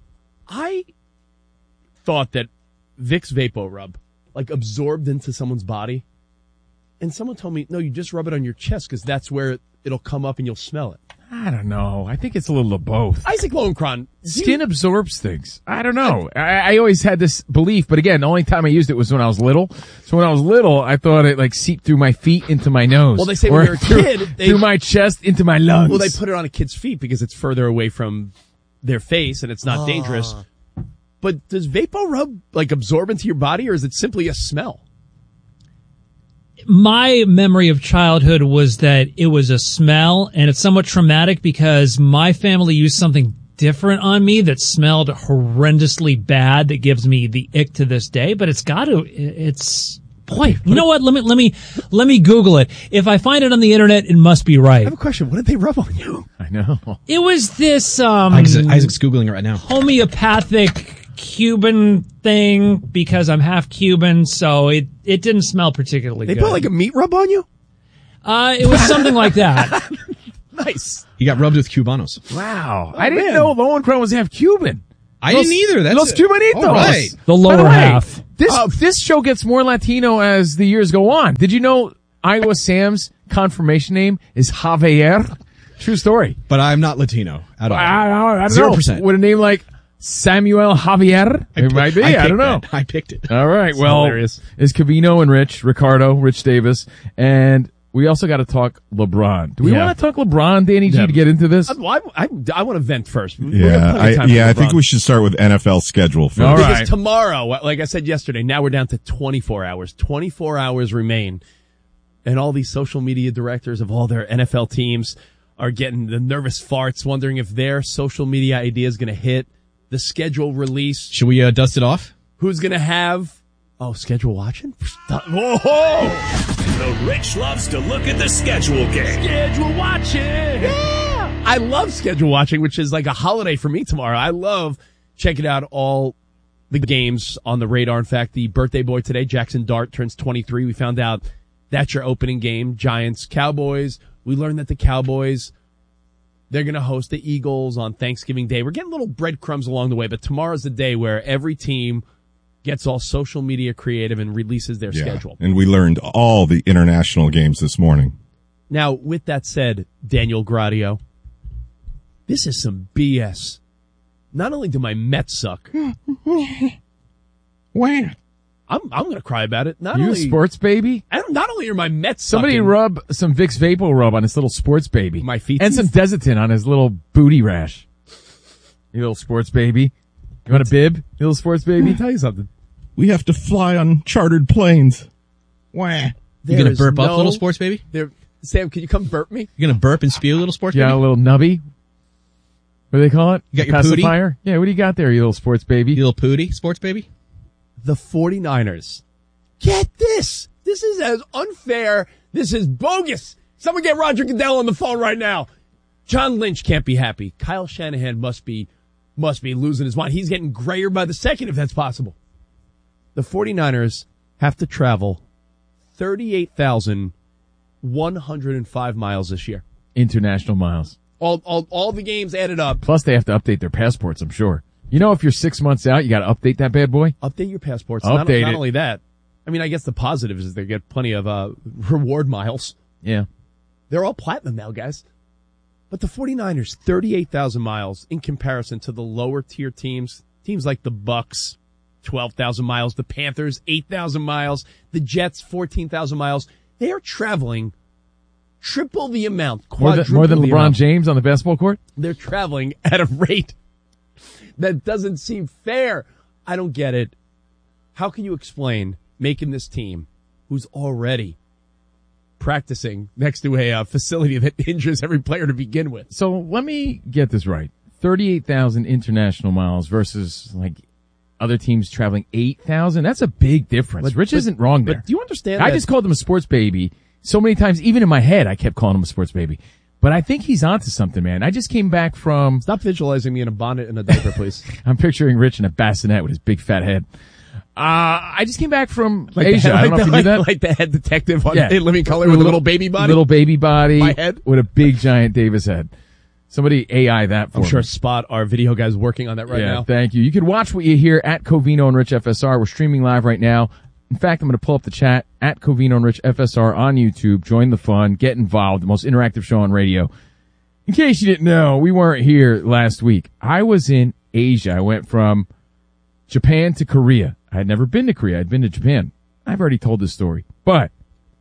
Speaker 7: I thought that Vicks Vapo Rub, like, absorbed into someone's body. And someone told me, no, you just rub it on your chest because that's where it, it'll come up and you'll smell it.
Speaker 12: I don't know. I think it's a little of both.
Speaker 7: Isaac Lowenkron.
Speaker 12: Skin you... absorbs things. I don't know. I, I always had this belief, but again, the only time I used it was when I was little. So when I was little, I thought it like seeped through my feet into my nose.
Speaker 7: Well, they say
Speaker 12: or
Speaker 7: when you're a
Speaker 12: through,
Speaker 7: kid, they...
Speaker 12: through my chest into my lungs.
Speaker 7: Well, they put it on a kid's feet because it's further away from their face and it's not
Speaker 12: Ah.
Speaker 7: dangerous. But does Vapo Rub like absorb into your body, or is it simply a smell?
Speaker 13: my memory of childhood was that it was a smell, and it's somewhat traumatic because my family used something different on me that smelled horrendously bad that gives me the ick to this day. But it's got to, it's, boy, you know what? Let me, let me, let me Google it. If I find it on the internet, it must be right.
Speaker 7: I have a question. What did they rub on you?
Speaker 12: I know.
Speaker 13: It was this, um,
Speaker 5: Isaac's, Isaac's Googling it right now.
Speaker 13: Homeopathic Cuban thing because I'm half Cuban, so it, it didn't smell particularly
Speaker 7: They
Speaker 13: good.
Speaker 7: put like a meat rub on you?
Speaker 13: Uh, it was something like that.
Speaker 7: Nice.
Speaker 5: He got rubbed with Cubanos.
Speaker 12: Wow.
Speaker 7: Oh,
Speaker 12: I didn't
Speaker 7: man.
Speaker 12: know Lowenkron was half Cuban.
Speaker 5: I
Speaker 12: Los,
Speaker 5: didn't either. That's
Speaker 12: Los
Speaker 5: it.
Speaker 12: Cubanitos.
Speaker 5: All right.
Speaker 13: The lower
Speaker 12: By the way,
Speaker 13: half.
Speaker 12: This, uh, this show gets more Latino as the years go on. Did you know Iowa Sam's confirmation name is Javier? True story.
Speaker 5: But I'm not Latino at all.
Speaker 12: I, I, I don't
Speaker 5: Zero
Speaker 12: know.
Speaker 5: percent.
Speaker 12: With a name like Samuel Javier,
Speaker 5: I
Speaker 12: it
Speaker 5: picked-
Speaker 12: might be.
Speaker 5: I
Speaker 12: I,
Speaker 5: picked
Speaker 12: don't know.
Speaker 5: that. I picked it.
Speaker 12: All right.
Speaker 7: It's
Speaker 12: well,
Speaker 7: hilarious.
Speaker 12: it's Cavino and Rich, Ricardo, Rich Davis, and we also got to talk LeBron. Do we
Speaker 7: Yeah.
Speaker 12: want to talk LeBron, Danny G,
Speaker 7: Yeah.
Speaker 12: to get into this?
Speaker 7: I, I, I want to vent first. We're gonna
Speaker 1: Yeah,
Speaker 7: plenty of
Speaker 1: I,
Speaker 7: time for
Speaker 1: yeah, I
Speaker 7: LeBron.
Speaker 1: think we should start with N F L schedule first.
Speaker 12: All
Speaker 7: Because
Speaker 12: right.
Speaker 7: tomorrow, like I said yesterday, now we're down to twenty-four hours. twenty-four hours remain. And all these social media directors of all their N F L teams are getting the nervous farts, wondering if their social media idea is going to hit. The schedule release.
Speaker 5: Should we uh, dust it off?
Speaker 7: Who's going to have... Oh, schedule watching? Whoa!
Speaker 6: The Rich loves to look at the schedule game.
Speaker 7: Schedule watching! Yeah! I love schedule watching, which is like a holiday for me tomorrow. I love checking out all the games on the radar. In fact, the birthday boy today, Jackson Dart, turns twenty-three. We found out that's your opening game, Giants, Cowboys. We learned that the Cowboys, they're going to host the Eagles on Thanksgiving Day. We're getting little breadcrumbs along the way, but tomorrow's the day where every team gets all social media creative and releases their
Speaker 1: Yeah.
Speaker 7: schedule.
Speaker 1: And we learned all the international games this morning.
Speaker 7: Now, with that said, Daniel Gradio, this is some B S. Not only do my Mets suck,
Speaker 12: Where?
Speaker 7: I'm I'm going to cry about it. Not
Speaker 12: You a
Speaker 7: only
Speaker 12: sports baby?
Speaker 7: I don't, not only are my Mets
Speaker 12: Somebody
Speaker 7: sucking,
Speaker 12: rub some Vicks Vapor Rub on his little sports baby.
Speaker 7: My feet
Speaker 12: And some Desitin on his little booty rash. You little sports baby. You want a bib, you little sports baby?
Speaker 7: Let me tell you something.
Speaker 1: We have to fly on chartered planes. Wah.
Speaker 5: You
Speaker 7: There
Speaker 5: gonna
Speaker 7: is
Speaker 5: burp up,
Speaker 7: no-
Speaker 5: little sports baby?
Speaker 7: There, Sam, can you come burp me?
Speaker 5: You gonna burp and spew, little sports
Speaker 12: You got a
Speaker 5: baby?
Speaker 12: little nubby? What do they call it?
Speaker 5: You got your
Speaker 12: pacifier? Yeah, what do you got there, you little sports baby?
Speaker 5: You little pooty, sports baby?
Speaker 7: The 49ers. Get this. This is as unfair. This is bogus. Someone get Roger Goodell on the phone right now. John Lynch can't be happy. Kyle Shanahan must be, must be losing his mind. He's getting grayer by the second if that's possible. The 49ers have to travel thirty-eight thousand one hundred five miles this year.
Speaker 12: International miles.
Speaker 7: All, all, all the games added up.
Speaker 12: Plus they have to update their passports, I'm sure. You know, if you're six months out, you got to update that bad boy.
Speaker 7: Update your passports.
Speaker 12: Update
Speaker 7: not,
Speaker 12: it.
Speaker 7: not only that. I mean, I guess the positive is they get plenty of uh, reward miles.
Speaker 12: Yeah.
Speaker 7: They're all platinum now, guys. But the 49ers, thirty-eight thousand miles in comparison to the lower tier teams. Teams like the Bucks, twelve thousand miles. The Panthers, eight thousand miles. The Jets, fourteen thousand miles. They are traveling triple the amount,
Speaker 12: More than,
Speaker 7: quadruple
Speaker 12: more than
Speaker 7: the
Speaker 12: LeBron
Speaker 7: amount.
Speaker 12: James on the basketball court?
Speaker 7: They're traveling at a rate that doesn't seem fair. I don't get it. How can you explain making this team, who's already practicing next to a uh, facility that injures every player to begin with?
Speaker 12: So let me get this right. thirty-eight thousand international miles versus like other teams traveling eight thousand. That's a big difference.
Speaker 7: But-
Speaker 12: Rich
Speaker 7: but-
Speaker 12: isn't wrong there.
Speaker 7: but do you understand
Speaker 12: I
Speaker 7: that-
Speaker 12: just called him a sports baby so many times. Even in my head, I kept calling him a sports baby. But I think he's onto something, man. I just came back from...
Speaker 7: Stop visualizing me in a bonnet and a diaper, please.
Speaker 12: I'm picturing Rich in a bassinet with his big fat head. Uh, I just came back from
Speaker 7: Like
Speaker 12: Asia.
Speaker 7: the,
Speaker 12: I
Speaker 7: like,
Speaker 12: don't know
Speaker 7: the,
Speaker 12: if you
Speaker 7: like,
Speaker 12: knew that.
Speaker 7: like the head detective on
Speaker 12: Yeah.
Speaker 7: in Living Color with a little baby body.
Speaker 12: Little baby body.
Speaker 7: My head?
Speaker 12: With a big giant Davis head. Somebody A I that for
Speaker 7: I'm sure
Speaker 12: me.
Speaker 7: Spot, our video guy's working on that right
Speaker 12: yeah,
Speaker 7: now.
Speaker 12: Thank you. You can watch what you hear at Covino and Rich F S R. We're streaming live right now. In fact, I'm going to pull up the chat at Covino and Rich F S R on YouTube. Join the fun. Get involved. The most interactive show on radio. In case you didn't know, we weren't here last week. I was in Asia. I went from Japan to Korea. I had never been to Korea. I'd been to Japan. I've already told this story. But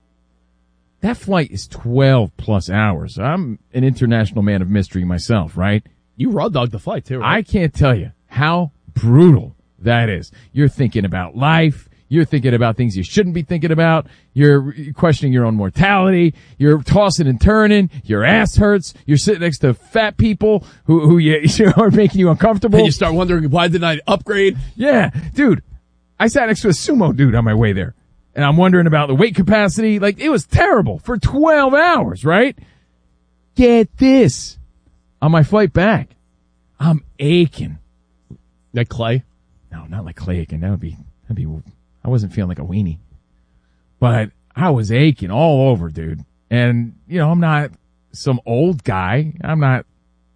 Speaker 12: that flight is twelve plus hours. I'm an international man of mystery myself, right?
Speaker 7: You raw dogged the flight too, right?
Speaker 12: I can't tell you how brutal that is. You're thinking about life.
Speaker 4: You're thinking about things you shouldn't be thinking about. You're questioning your own mortality. You're tossing and turning. Your ass hurts. You're sitting next to fat people who, who you, you know, are making you uncomfortable.
Speaker 7: And you start wondering, why didn't I upgrade?
Speaker 4: Yeah, dude. I sat next to a sumo dude on my way there. And I'm wondering about the weight capacity. Like, it was terrible for twelve hours, right? Get this. On my flight back, I'm aching.
Speaker 7: Like Clay?
Speaker 4: No, not like Clay aching. That would be, that'd be, I wasn't feeling like a weenie. But I was aching all over, dude. And, you know, I'm not some old guy. I'm not,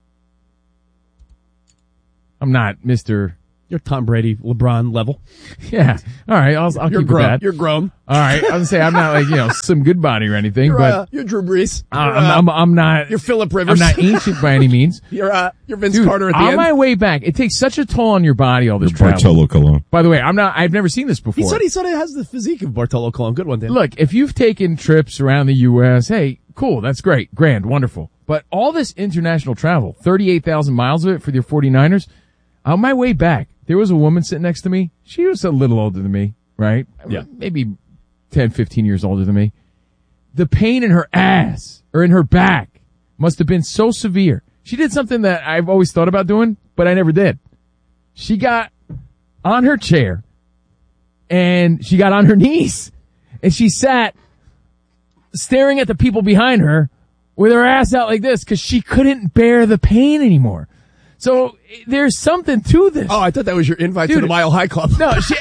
Speaker 4: I'm not Mister
Speaker 7: You're Tom Brady, LeBron level.
Speaker 4: Yeah. All right. I'll, I'll
Speaker 7: You're
Speaker 4: keep
Speaker 7: grown.
Speaker 4: it that.
Speaker 7: You're grown.
Speaker 4: All right. I was gonna say I'm not like, you know, some good body or anything,
Speaker 7: You're,
Speaker 4: but
Speaker 7: uh, you're Drew Brees.
Speaker 4: uh,
Speaker 7: You're,
Speaker 4: I'm,
Speaker 7: uh,
Speaker 4: I'm, I'm not.
Speaker 7: You're Phillip Rivers.
Speaker 4: I'm not ancient by any means.
Speaker 7: You're uh, you're Vince
Speaker 4: Dude,
Speaker 7: Carter at the
Speaker 4: on
Speaker 7: end.
Speaker 4: my way back, it takes such a toll on your body, all this
Speaker 1: You're
Speaker 4: travel.
Speaker 1: Bartolo Colon.
Speaker 4: By the way, I'm not, I've never seen this before.
Speaker 7: He said he said it has the physique of Bartolo Colon. Good one, Dan.
Speaker 4: Look, if you've taken trips around the U S, hey, cool, that's great, grand, wonderful. But all this international travel, thirty-eight thousand miles of it for your 49ers, on my way back, there was a woman sitting next to me. She was a little older than me, right?
Speaker 7: Yeah.
Speaker 4: Maybe ten, fifteen years older than me. The pain in her ass or in her back must have been so severe. She did something that I've always thought about doing, but I never did. She got on her chair and she got on her knees and she sat staring at the people behind her with her ass out like this because she couldn't bear the pain anymore. So there's something to this.
Speaker 7: Oh, I thought that was your invite
Speaker 4: Dude,
Speaker 7: to the Mile High Club.
Speaker 4: No, she,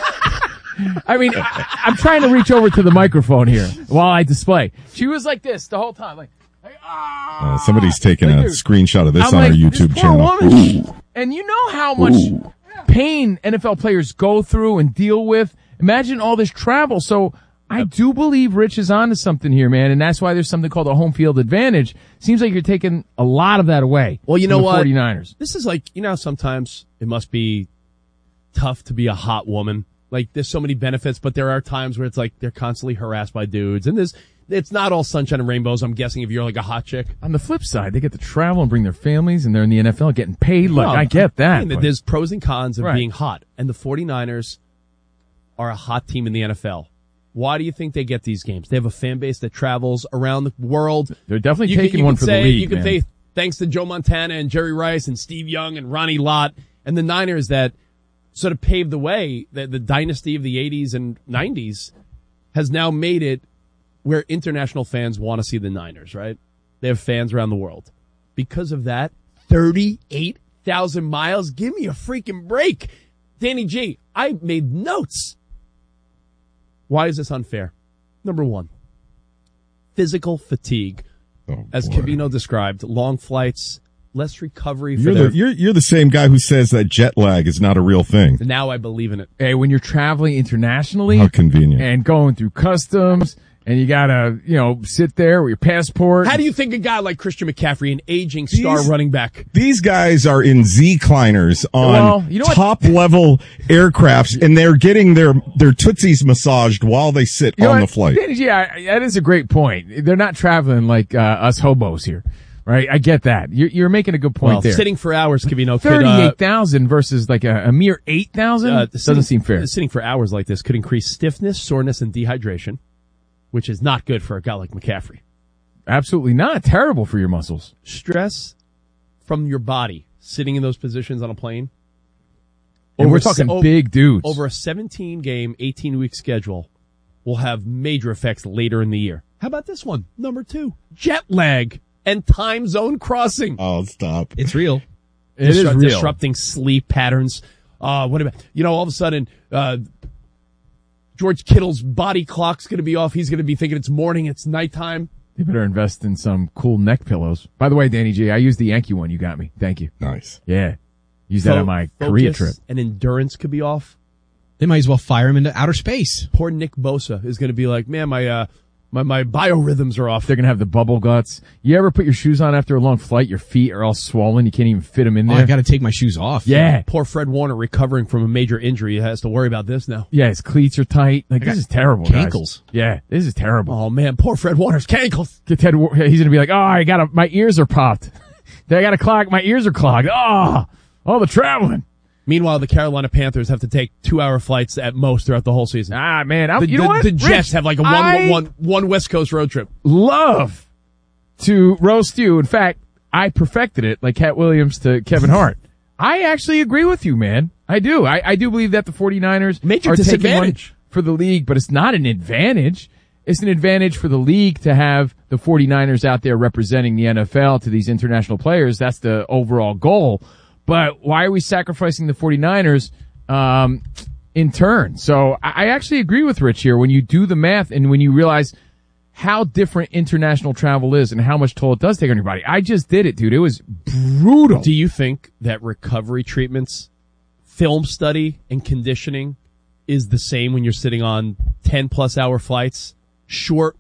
Speaker 4: I mean, I, I'm trying to reach over to the microphone here while I display. She was like this the whole time, like,
Speaker 1: Uh, somebody's taking
Speaker 4: Like,
Speaker 1: a
Speaker 4: dude,
Speaker 1: screenshot of this
Speaker 4: I'm
Speaker 1: on
Speaker 4: like,
Speaker 1: our
Speaker 4: this
Speaker 1: YouTube
Speaker 4: poor
Speaker 1: channel.
Speaker 4: woman. And you know how much pain N F L players go through and deal with. Imagine all this travel. So I do believe Rich is onto something here, man, and that's why there's something called a home field advantage. Seems like you're taking a lot of that away.
Speaker 7: Well, you
Speaker 4: from
Speaker 7: know
Speaker 4: the
Speaker 7: what?
Speaker 4: 49ers.
Speaker 7: This is like, you know, sometimes it must be tough to be a hot woman. Like, there's so many benefits, but there are times where it's like they're constantly harassed by dudes. And there's, it's not all sunshine and rainbows, I'm guessing, if you're like a hot chick.
Speaker 4: On the flip side, they get to travel and bring their families, and they're in the N F L getting paid. Look,
Speaker 7: No,
Speaker 4: I get that.
Speaker 7: I mean,
Speaker 4: but-
Speaker 7: there's pros and cons of
Speaker 4: Right.
Speaker 7: being hot. And the 49ers are a hot team in the N F L. Why do you think they get these games? They have a fan base that travels around the world.
Speaker 4: They're definitely
Speaker 7: You can-
Speaker 4: taking
Speaker 7: you
Speaker 4: one
Speaker 7: can
Speaker 4: for
Speaker 7: say,
Speaker 4: the league,
Speaker 7: You can
Speaker 4: man.
Speaker 7: say thanks to Joe Montana and Jerry Rice and Steve Young and Ronnie Lott and the Niners that sort of paved the way. The, the dynasty of the eighties and nineties has now made it where international fans want to see the Niners, right? They have fans around the world. Because of that, thirty-eight thousand miles? Give me a freaking break. Danny G, I made notes. Why is this unfair? Number one, physical fatigue.
Speaker 1: Oh,
Speaker 7: As
Speaker 1: boy.
Speaker 7: Cavino described, long flights, less recovery for
Speaker 1: You're
Speaker 7: their...
Speaker 1: the, you're, you're the same guy who says that jet lag is not a real thing.
Speaker 7: Now I believe in it.
Speaker 4: Hey, when you're traveling internationally
Speaker 1: How convenient.
Speaker 4: and going through customs, and you gotta, you know, sit there with your passport.
Speaker 7: How do you think a guy like Christian McCaffrey, an aging star
Speaker 1: These-
Speaker 7: running back...
Speaker 1: These guys are in Z-cliners on
Speaker 4: Well, you know what?
Speaker 1: top-level aircrafts, and they're getting their, their tootsies massaged while they sit
Speaker 4: You know
Speaker 1: on
Speaker 4: what?
Speaker 1: the flight.
Speaker 4: Danny G, I- that is a great point. They're not traveling like uh, us hobos here, right? I get that. You're, you're making a good point
Speaker 7: Well,
Speaker 4: there.
Speaker 7: sitting for hours, Cavino, could... uh,
Speaker 4: thirty-eight thousand versus like a, a mere eight thousand
Speaker 7: uh,
Speaker 4: doesn't
Speaker 7: sitting-
Speaker 4: seem fair.
Speaker 7: Sitting for hours like this could increase stiffness, soreness, and dehydration, which is not good for a guy like McCaffrey.
Speaker 4: Absolutely not. Terrible for your muscles.
Speaker 7: Stress from your body, sitting in those positions on a plane.
Speaker 4: And we're
Speaker 7: Over
Speaker 4: talking
Speaker 7: se-
Speaker 4: big dudes.
Speaker 7: Over a seventeen-game, eighteen-week schedule will have major effects later in the year. How about this one? Number two, jet lag and time zone crossing.
Speaker 1: Oh, stop.
Speaker 5: It's real.
Speaker 4: It is
Speaker 7: Disrupt-
Speaker 4: real.
Speaker 7: Disrupting sleep patterns. Uh, what about, you know, all of a sudden, uh, George Kittle's body clock's going to be off. He's going to be thinking it's morning, it's nighttime.
Speaker 4: They better invest in some cool neck pillows. By the way, Danny G, I used the Yankee one you got me. Thank you.
Speaker 1: Nice.
Speaker 4: Yeah. Used that
Speaker 7: Fo-
Speaker 4: on my Korea
Speaker 7: focus
Speaker 4: trip.
Speaker 7: And endurance could be off.
Speaker 5: They might as well fire him into outer space.
Speaker 7: Poor Nick Bosa is going to be like, man, my, uh, my, my biorhythms are off.
Speaker 4: They're going to have the bubble guts. You ever put your shoes on after a long flight? Your feet are all swollen. You can't even fit them in
Speaker 5: Oh,
Speaker 4: there.
Speaker 5: I got to take my shoes off.
Speaker 4: yeah.
Speaker 7: Poor Fred Warner recovering from a major injury has to worry about this now.
Speaker 4: Yeah, his cleats are tight. Like, this is terrible, guys.
Speaker 5: cankles.
Speaker 4: Yeah, this is terrible.
Speaker 7: Oh man, poor Fred Warner's cankles.
Speaker 4: Get Ted, Wa- he's going to be like, oh, I got my ears are popped. I got to clog. My ears are clogged. Oh, all the traveling.
Speaker 7: Meanwhile, the Carolina Panthers have to take two-hour flights at most throughout the whole season.
Speaker 4: Ah, man. I'm,
Speaker 7: the,
Speaker 4: you know
Speaker 7: the,
Speaker 4: what?
Speaker 7: the Jets
Speaker 4: Rich,
Speaker 7: have like a one,
Speaker 4: I
Speaker 7: one, one West Coast road trip.
Speaker 4: Love to roast you. In fact, I perfected it like Cat Williams to Kevin Hart. I actually agree with you, man. I do. I, I do believe that the 49ers
Speaker 7: Major
Speaker 4: are taking one
Speaker 7: disadvantage
Speaker 4: for the league, but it's not an advantage. It's an advantage for the league to have the 49ers out there representing the N F L to these international players. That's the overall goal. But why are we sacrificing the 49ers um, in turn? So I, I actually agree with Rich here. When you do the math and when you realize how different international travel is and how much toll it does take on your body. I just did it, dude. It was brutal.
Speaker 7: Do you think that recovery treatments, film study, and conditioning is the same when you're sitting on ten plus hour flights, short